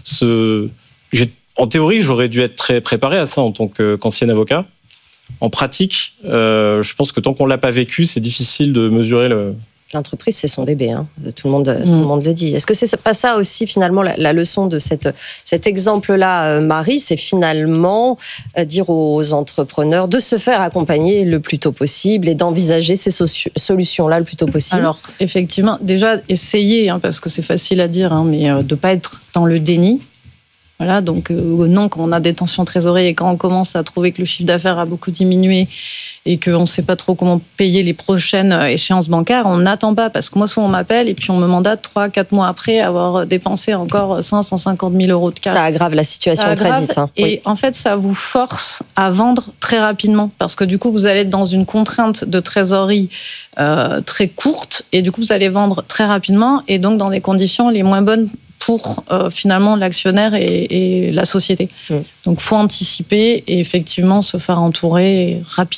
en théorie, j'aurais dû être très préparé à ça en tant qu'ancien avocat. En pratique, je pense que tant qu'on ne l'a pas vécu, c'est difficile de mesurer L'entreprise, c'est son bébé, tout le monde le dit. Est-ce que c'est pas ça aussi, finalement, la leçon de cet exemple-là, Marie, c'est finalement dire aux entrepreneurs de se faire accompagner le plus tôt possible et d'envisager ces solutions-là le plus tôt possible? Alors, effectivement, déjà, essayer, parce que c'est facile à dire, mais de ne pas être dans le déni. Voilà, donc non, quand on a des tensions de trésorerie et quand on commence à trouver que le chiffre d'affaires a beaucoup diminué et qu'on ne sait pas trop comment payer les prochaines échéances bancaires, on n'attend pas, parce que moi, souvent on m'appelle et puis on me mandate 3-4 mois après avoir dépensé encore 150 000 euros de cash. Ça aggrave la situation très vite. Et en fait, ça vous force à vendre très rapidement, parce que du coup, vous allez être dans une contrainte de trésorerie très courte, et du coup, vous allez vendre très rapidement et donc dans des conditions les moins bonnes pour finalement l'actionnaire et la société. Donc, il faut anticiper et effectivement se faire entourer rapidement.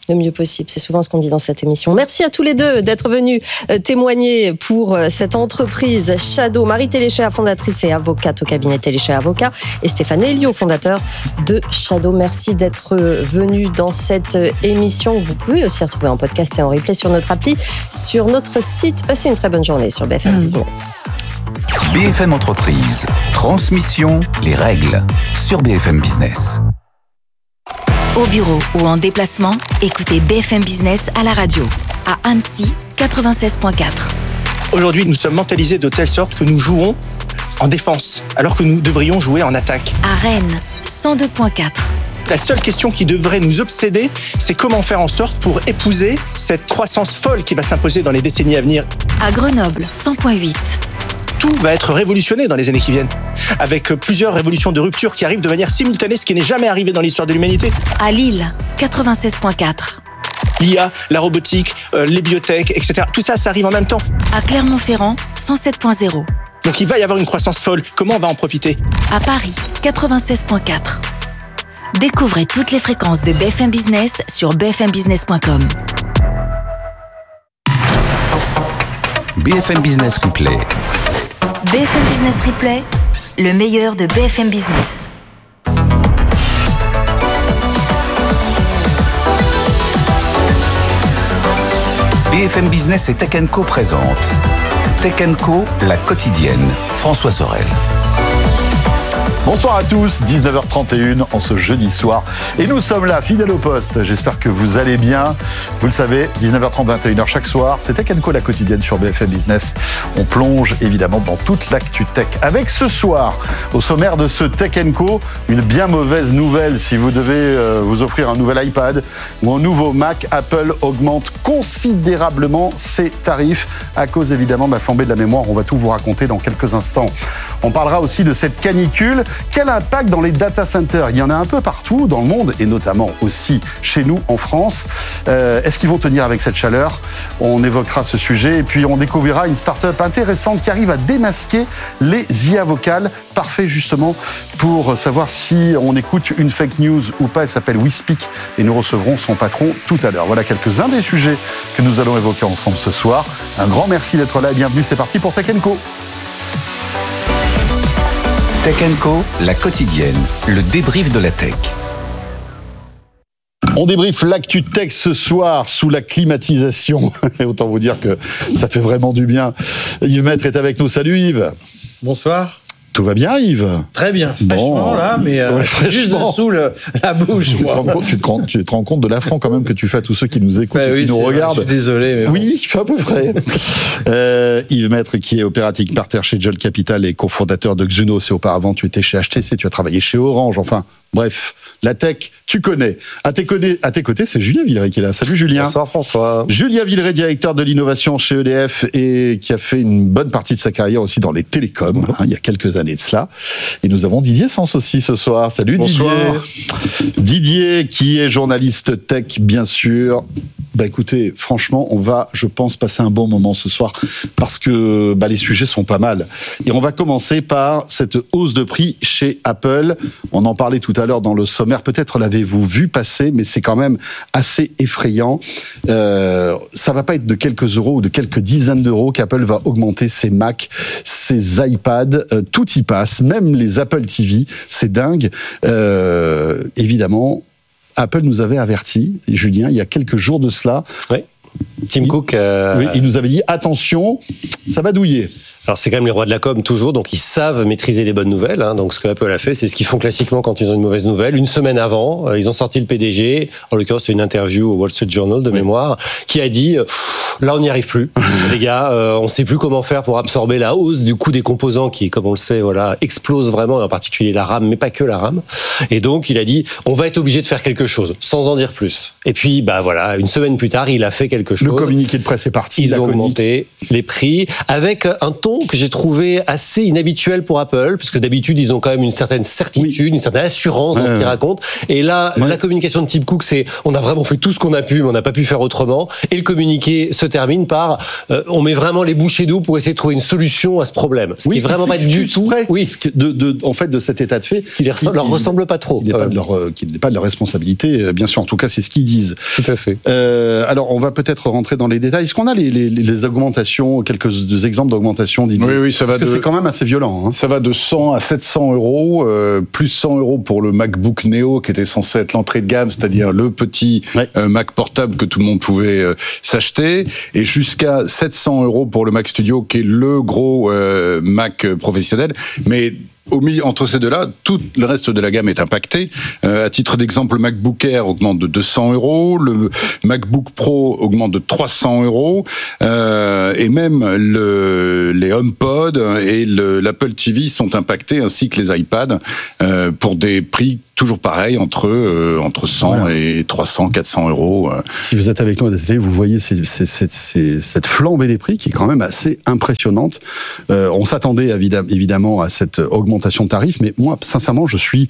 le mieux possible. C'est souvent ce qu'on dit dans cette émission. Merci à tous les deux d'être venus témoigner pour cette entreprise Shadow. Marie Téléchat, fondatrice et avocate au cabinet Téléchat Avocat, et Stéphane Elio, fondateur de Shadow. Merci d'être venus dans cette émission. Vous pouvez aussi retrouver en podcast et en replay sur notre appli, sur notre site. Passez une très bonne journée sur BFM Business. BFM Entreprise, transmission, les règles, sur BFM Business. Au bureau ou en déplacement, écoutez BFM Business à la radio. À Annecy, 96.4. Aujourd'hui, nous sommes mentalisés de telle sorte que nous jouons en défense, alors que nous devrions jouer en attaque. À Rennes, 102.4. La seule question qui devrait nous obséder, c'est comment faire en sorte pour épouser cette croissance folle qui va s'imposer dans les décennies à venir. À Grenoble, 100.8. Tout va être révolutionné dans les années qui viennent, avec plusieurs révolutions de rupture qui arrivent de manière simultanée, ce qui n'est jamais arrivé dans l'histoire de l'humanité. À Lille, 96.4. L'IA, la robotique, les biotech, etc. Tout ça, ça arrive en même temps. À Clermont-Ferrand, 107.0. Donc il va y avoir une croissance folle. Comment on va en profiter ? À Paris, 96.4. Découvrez toutes les fréquences de BFM Business sur bfmbusiness.com. BFM Business Replay. BFM Business Replay, le meilleur de BFM Business. BFM Business et Tech & Co présente Tech & Co, la quotidienne. François Sorel. Bonsoir à tous, 19h31 en ce jeudi soir. Et nous sommes là, fidèles au poste. J'espère que vous allez bien. Vous le savez, 19h30, 21h chaque soir, c'est Tech & Co, la quotidienne sur BFM Business. On plonge évidemment dans toute l'actu tech. Avec ce soir, au sommaire de ce Tech & Co, une bien mauvaise nouvelle. Si vous devez vous offrir un nouvel iPad ou un nouveau Mac, Apple augmente considérablement ses tarifs à cause évidemment de la flambée de la mémoire. On va tout vous raconter dans quelques instants. On parlera aussi de cette canicule. Quel impact dans les data centers ? Il y en a un peu partout dans le monde et notamment aussi chez nous en France. Est-ce qu'ils vont tenir avec cette chaleur ? On évoquera ce sujet et puis on découvrira une start-up intéressante qui arrive à démasquer les IA vocales. Parfait justement pour savoir si on écoute une fake news ou pas. Elle s'appelle WeSpeak et nous recevrons son patron tout à l'heure. Voilà quelques-uns des sujets que nous allons évoquer ensemble ce soir. Un grand merci d'être là et bienvenue. C'est parti pour Tech & Co. Tech & Co, la quotidienne, le débrief de la tech. On débriefe l'actu tech ce soir sous la climatisation. Et autant vous dire que ça fait vraiment du bien. Yves Maître est avec nous. Salut Yves. Bonsoir. Tout va bien Yves ? Très bien, fraîchement là, mais juste dessous la bouche. Tu te rends compte de l'affront quand même que tu fais à tous ceux qui nous écoutent, qui nous regardent. Je suis désolé. Mais oui, à peu près. Yves Maître qui est operating partner chez Jolt Capital et cofondateur de Xunos. Et auparavant, tu étais chez HTC, tu as travaillé chez Orange. Enfin, bref, la tech, tu connais. À tes côtés, c'est Julien Villeray qui est là. Salut Julien. Bonsoir François. Julien Villeray, directeur de l'innovation chez EDF et qui a fait une bonne partie de sa carrière aussi dans les télécoms, il y a quelques années de cela. Et nous avons Didier Sens aussi ce soir. Salut Bonsoir. Didier qui est journaliste tech bien sûr. Écoutez, franchement, on va, je pense, passer un bon moment ce soir parce que les sujets sont pas mal. Et on va commencer par cette hausse de prix chez Apple. On en parlait tout à l'heure dans le sommaire. Peut-être l'avez-vous vu passer, mais c'est quand même assez effrayant. Ça va pas être de quelques euros ou de quelques dizaines d'euros qu'Apple va augmenter ses Mac, ses iPads. Tout y passe, même les Apple TV. C'est dingue. Évidemment, Apple nous avait averti, Julien, il y a quelques jours de cela. Oui. Tim Cook. Il nous avait dit attention, ça va douiller. Alors c'est quand même les rois de la com toujours, donc ils savent maîtriser les bonnes nouvelles. Donc ce que Apple a fait, c'est ce qu'ils font classiquement quand ils ont une mauvaise nouvelle. Une semaine avant, ils ont sorti le PDG. En l'occurrence, c'est une interview au Wall Street Journal de mémoire, qui a dit là on n'y arrive plus, les gars. On ne sait plus comment faire pour absorber la hausse du coût des composants qui, comme on le sait, explose vraiment, en particulier la RAM, mais pas que la RAM. Et donc il a dit on va être obligé de faire quelque chose, sans en dire plus. Et puis une semaine plus tard, il a fait quelque quelque chose. Le communiqué de presse est parti. Ils ont augmenté les prix avec un ton que j'ai trouvé assez inhabituel pour Apple, parce que d'habitude, ils ont quand même une certaine certitude, une certaine assurance dans ce qu'ils racontent. Et là, la communication de Tim Cook, c'est on a vraiment fait tout ce qu'on a pu, mais on n'a pas pu faire autrement. Et le communiqué se termine par on met vraiment les bouchées doubles pour essayer de trouver une solution à ce problème. Ce qui est vraiment pas du tout. En fait, de cet état de fait. Qui leur ressemble pas trop. Qui n'est pas de leur responsabilité, bien sûr. En tout cas, c'est ce qu'ils disent. Tout à fait. Alors, on va peut-être rentrer dans les détails. Est-ce qu'on a les augmentations, quelques exemples d'augmentation, Didier? Oui, ça va. Parce que c'est quand même assez violent. Hein. Ça va de 100 à 700 euros, plus 100 euros pour le MacBook Neo, qui était censé être l'entrée de gamme, c'est-à-dire le petit Mac portable que tout le monde pouvait s'acheter, et jusqu'à 700 euros pour le Mac Studio, qui est le gros Mac professionnel. Mais au milieu, entre ces deux-là, tout le reste de la gamme est impacté. À titre d'exemple, le MacBook Air augmente de 200 euros, le MacBook Pro augmente de 300 euros, et même les HomePod et l'Apple TV sont impactés, ainsi que les iPads, pour des prix toujours pareil, entre 100 et 300, 400 euros. Si vous êtes avec nous à la télé, vous voyez cette flambée des prix qui est quand même assez impressionnante. On s'attendait évidemment à cette augmentation de tarifs, mais moi, sincèrement, je suis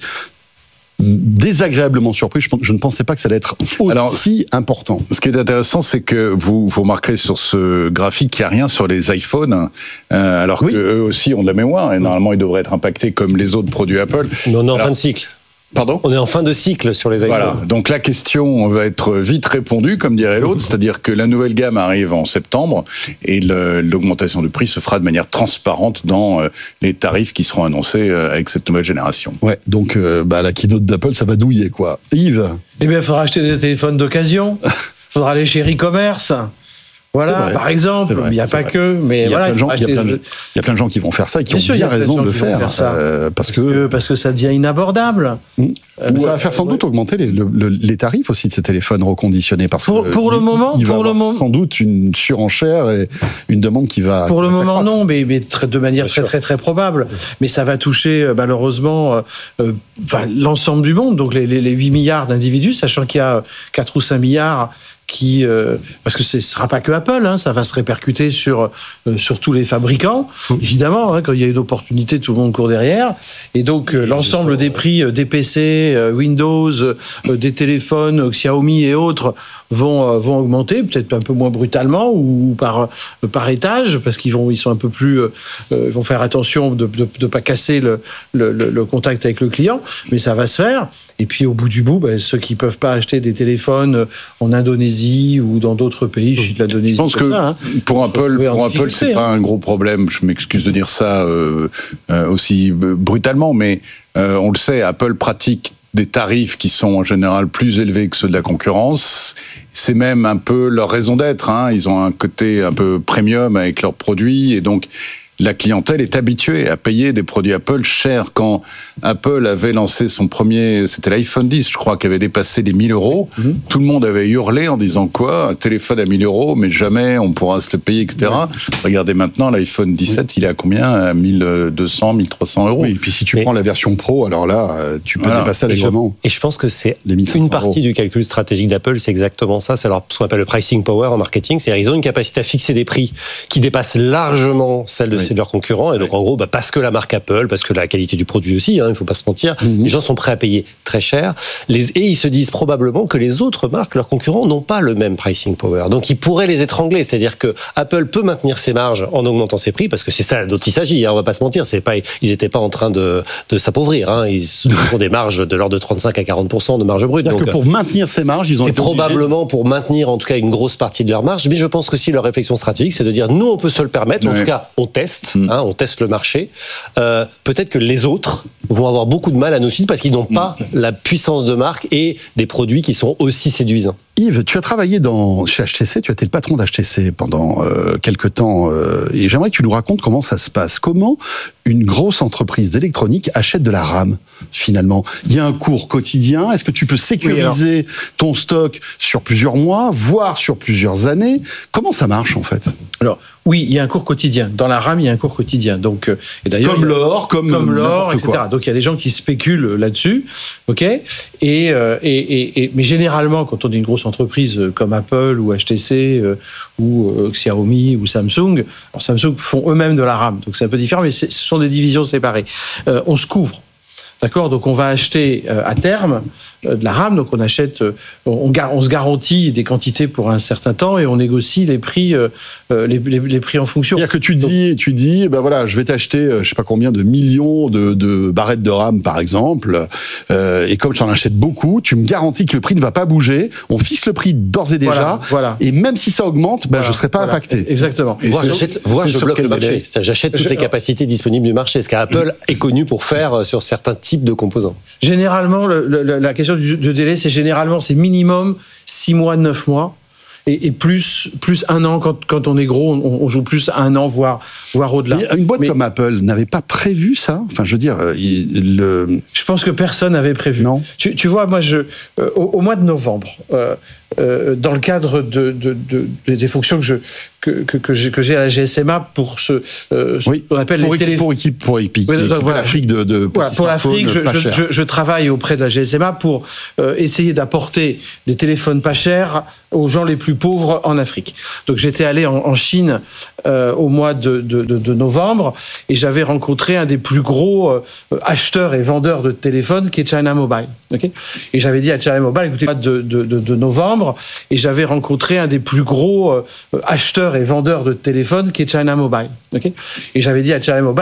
désagréablement surpris. Je ne pensais pas que ça allait être aussi important. Ce qui est intéressant, c'est que vous remarquerez sur ce graphique qu'il n'y a rien sur les iPhones, alors qu'eux aussi ont de la mémoire, et normalement, ils devraient être impactés comme les autres produits Apple. Mais on est en fin de cycle. Pardon ? On est en fin de cycle sur les iPhones. Voilà. Donc la question va être vite répondue, comme dirait l'autre, c'est-à-dire que la nouvelle gamme arrive en septembre et l'augmentation de prix se fera de manière transparente dans les tarifs qui seront annoncés avec cette nouvelle génération. Ouais, donc la keynote d'Apple, ça va douiller, quoi. Yves ? Eh bien, il faudra acheter des téléphones d'occasion, il faudra aller chez e-commerce. Voilà, par exemple, il n'y a pas que, mais il y a plein de gens qui vont faire ça et qui ont bien raison de le faire, parce que ça devient inabordable. Ça va faire sans doute augmenter les tarifs aussi de ces téléphones reconditionnés, parce que pour le moment, il va y avoir sans doute une surenchère et une demande qui va. Pour le moment, non, mais de manière très probable. Mais ça va toucher malheureusement l'ensemble du monde, donc les 8 milliards d'individus, sachant qu'il y a 4 ou 5 milliards. Parce que ce ne sera pas que Apple, ça va se répercuter sur tous les fabricants. Évidemment, quand il y a une opportunité, tout le monde court derrière. Et donc, l'ensemble des prix des PC, Windows, des téléphones, Xiaomi et autres vont augmenter, peut-être un peu moins brutalement ou par étage, parce qu'ils sont un peu plus... ils vont faire attention de ne pas casser le contact avec le client, mais ça va se faire. Et puis, au bout du bout, ceux qui ne peuvent pas acheter des téléphones en Indonésie ou dans d'autres pays, je suis de l'Indonésie. Je pense que pour Apple, c'est pas un gros problème. Je m'excuse de dire ça aussi brutalement, mais on le sait, Apple pratique des tarifs qui sont en général plus élevés que ceux de la concurrence. C'est même un peu leur raison d'être. Ils ont un côté un peu premium avec leurs produits, et donc la clientèle est habituée à payer des produits Apple chers. Quand Apple avait lancé son premier, c'était l'iPhone 10, je crois, qui avait dépassé les 1000 euros, tout le monde avait hurlé en disant quoi, un téléphone à 1000 euros, mais jamais on pourra se le payer, etc. Regardez maintenant, l'iPhone 17, il est à combien ? À 1200, 1300 euros. Oui, et puis si tu prends la version Pro, alors là, tu peux dépasser allègrement. Et je pense que c'est une partie du calcul stratégique d'Apple, c'est exactement ça. C'est ce qu'on appelle le pricing power en marketing. C'est-à-dire qu'ils ont une capacité à fixer des prix qui dépassent largement celle de leurs concurrents. Et donc, en gros, parce que la marque Apple, parce que la qualité du produit aussi, il ne faut pas se mentir, les gens sont prêts à payer très cher. Et ils se disent probablement que les autres marques, leurs concurrents, n'ont pas le même pricing power. Donc, ils pourraient les étrangler. C'est-à-dire que Apple peut maintenir ses marges en augmentant ses prix, parce que c'est ça dont il s'agit. On ne va pas se mentir. Ils n'étaient pas en train de s'appauvrir. Ils ont des marges de l'ordre de 35 à 40% de marge brute. Donc, pour maintenir ces marges, ils ont été probablement pour maintenir, en tout cas, une grosse partie de leur marge. Mais je pense que si leur réflexion stratégique, c'est de dire, nous, on peut se le permettre. En tout cas, on teste. On teste le marché. Peut-être que les autres vont avoir beaucoup de mal à nous suivre parce qu'ils n'ont pas la puissance de marque et des produits qui sont aussi séduisants. Yves, tu as travaillé chez HTC, tu as été le patron d'HTC pendant quelques temps, et j'aimerais que tu nous racontes comment ça se passe. Comment une grosse entreprise d'électronique achète de la RAM, finalement ? Il y a un cours quotidien, est-ce que tu peux sécuriser ton stock sur plusieurs mois, voire sur plusieurs années ? Comment ça marche, en fait ? Alors, oui, il y a un cours quotidien. Dans la RAM, il y a un cours quotidien. Donc, et d'ailleurs, comme l'or, comme l'or, etc. Quoi. Donc, il y a des gens qui spéculent là-dessus, ok ? Mais généralement, quand on est une grosse entreprises comme Apple ou HTC ou Xiaomi ou Samsung. Alors, Samsung font eux-mêmes de la RAM, donc c'est un peu différent, mais ce sont des divisions séparées. On se couvre. D'accord, donc on va acheter à terme de la RAM, donc on achète, on se garantit des quantités pour un certain temps et on négocie les prix en fonction. C'est-à-dire que tu dis, ben voilà, je vais t'acheter, je sais pas combien de millions de barrettes de RAM par exemple, et comme j'en achète beaucoup, tu me garantis que le prix ne va pas bouger. On fixe le prix d'ores et déjà, voilà. Et même si ça augmente, ben je serai pas impacté. Exactement. Je bloque le marché. J'achète toutes les capacités disponibles du marché. Ce qu'Apple est connu pour faire sur certains types de composants. Généralement, la question du délai, c'est minimum 6 mois, 9 mois. Et plus 1 an, quand on est gros, on joue plus 1 an, voire au-delà. Mais une boîte comme Apple n'avait pas prévu ça. Enfin, je veux dire, je pense que personne n'avait prévu. Non. Tu vois, moi, au mois de novembre, dans le cadre des fonctions que j'ai à la GSMA pour ce qu'on appelle les téléphones. Pour l'Afrique pour l'Afrique, je travaille auprès de la GSMA pour essayer d'apporter des téléphones pas chers aux gens les plus pauvres en Afrique. Donc j'étais allé en Chine au mois de novembre et j'avais rencontré un des plus gros acheteurs et vendeurs de téléphones qui est China Mobile. Okay, et j'avais dit à China Mobile, écoutez, de novembre, et j'avais rencontré un des plus gros acheteurs et vendeurs de téléphones qui est China Mobile. Okay, et j'avais dit à China Mobile,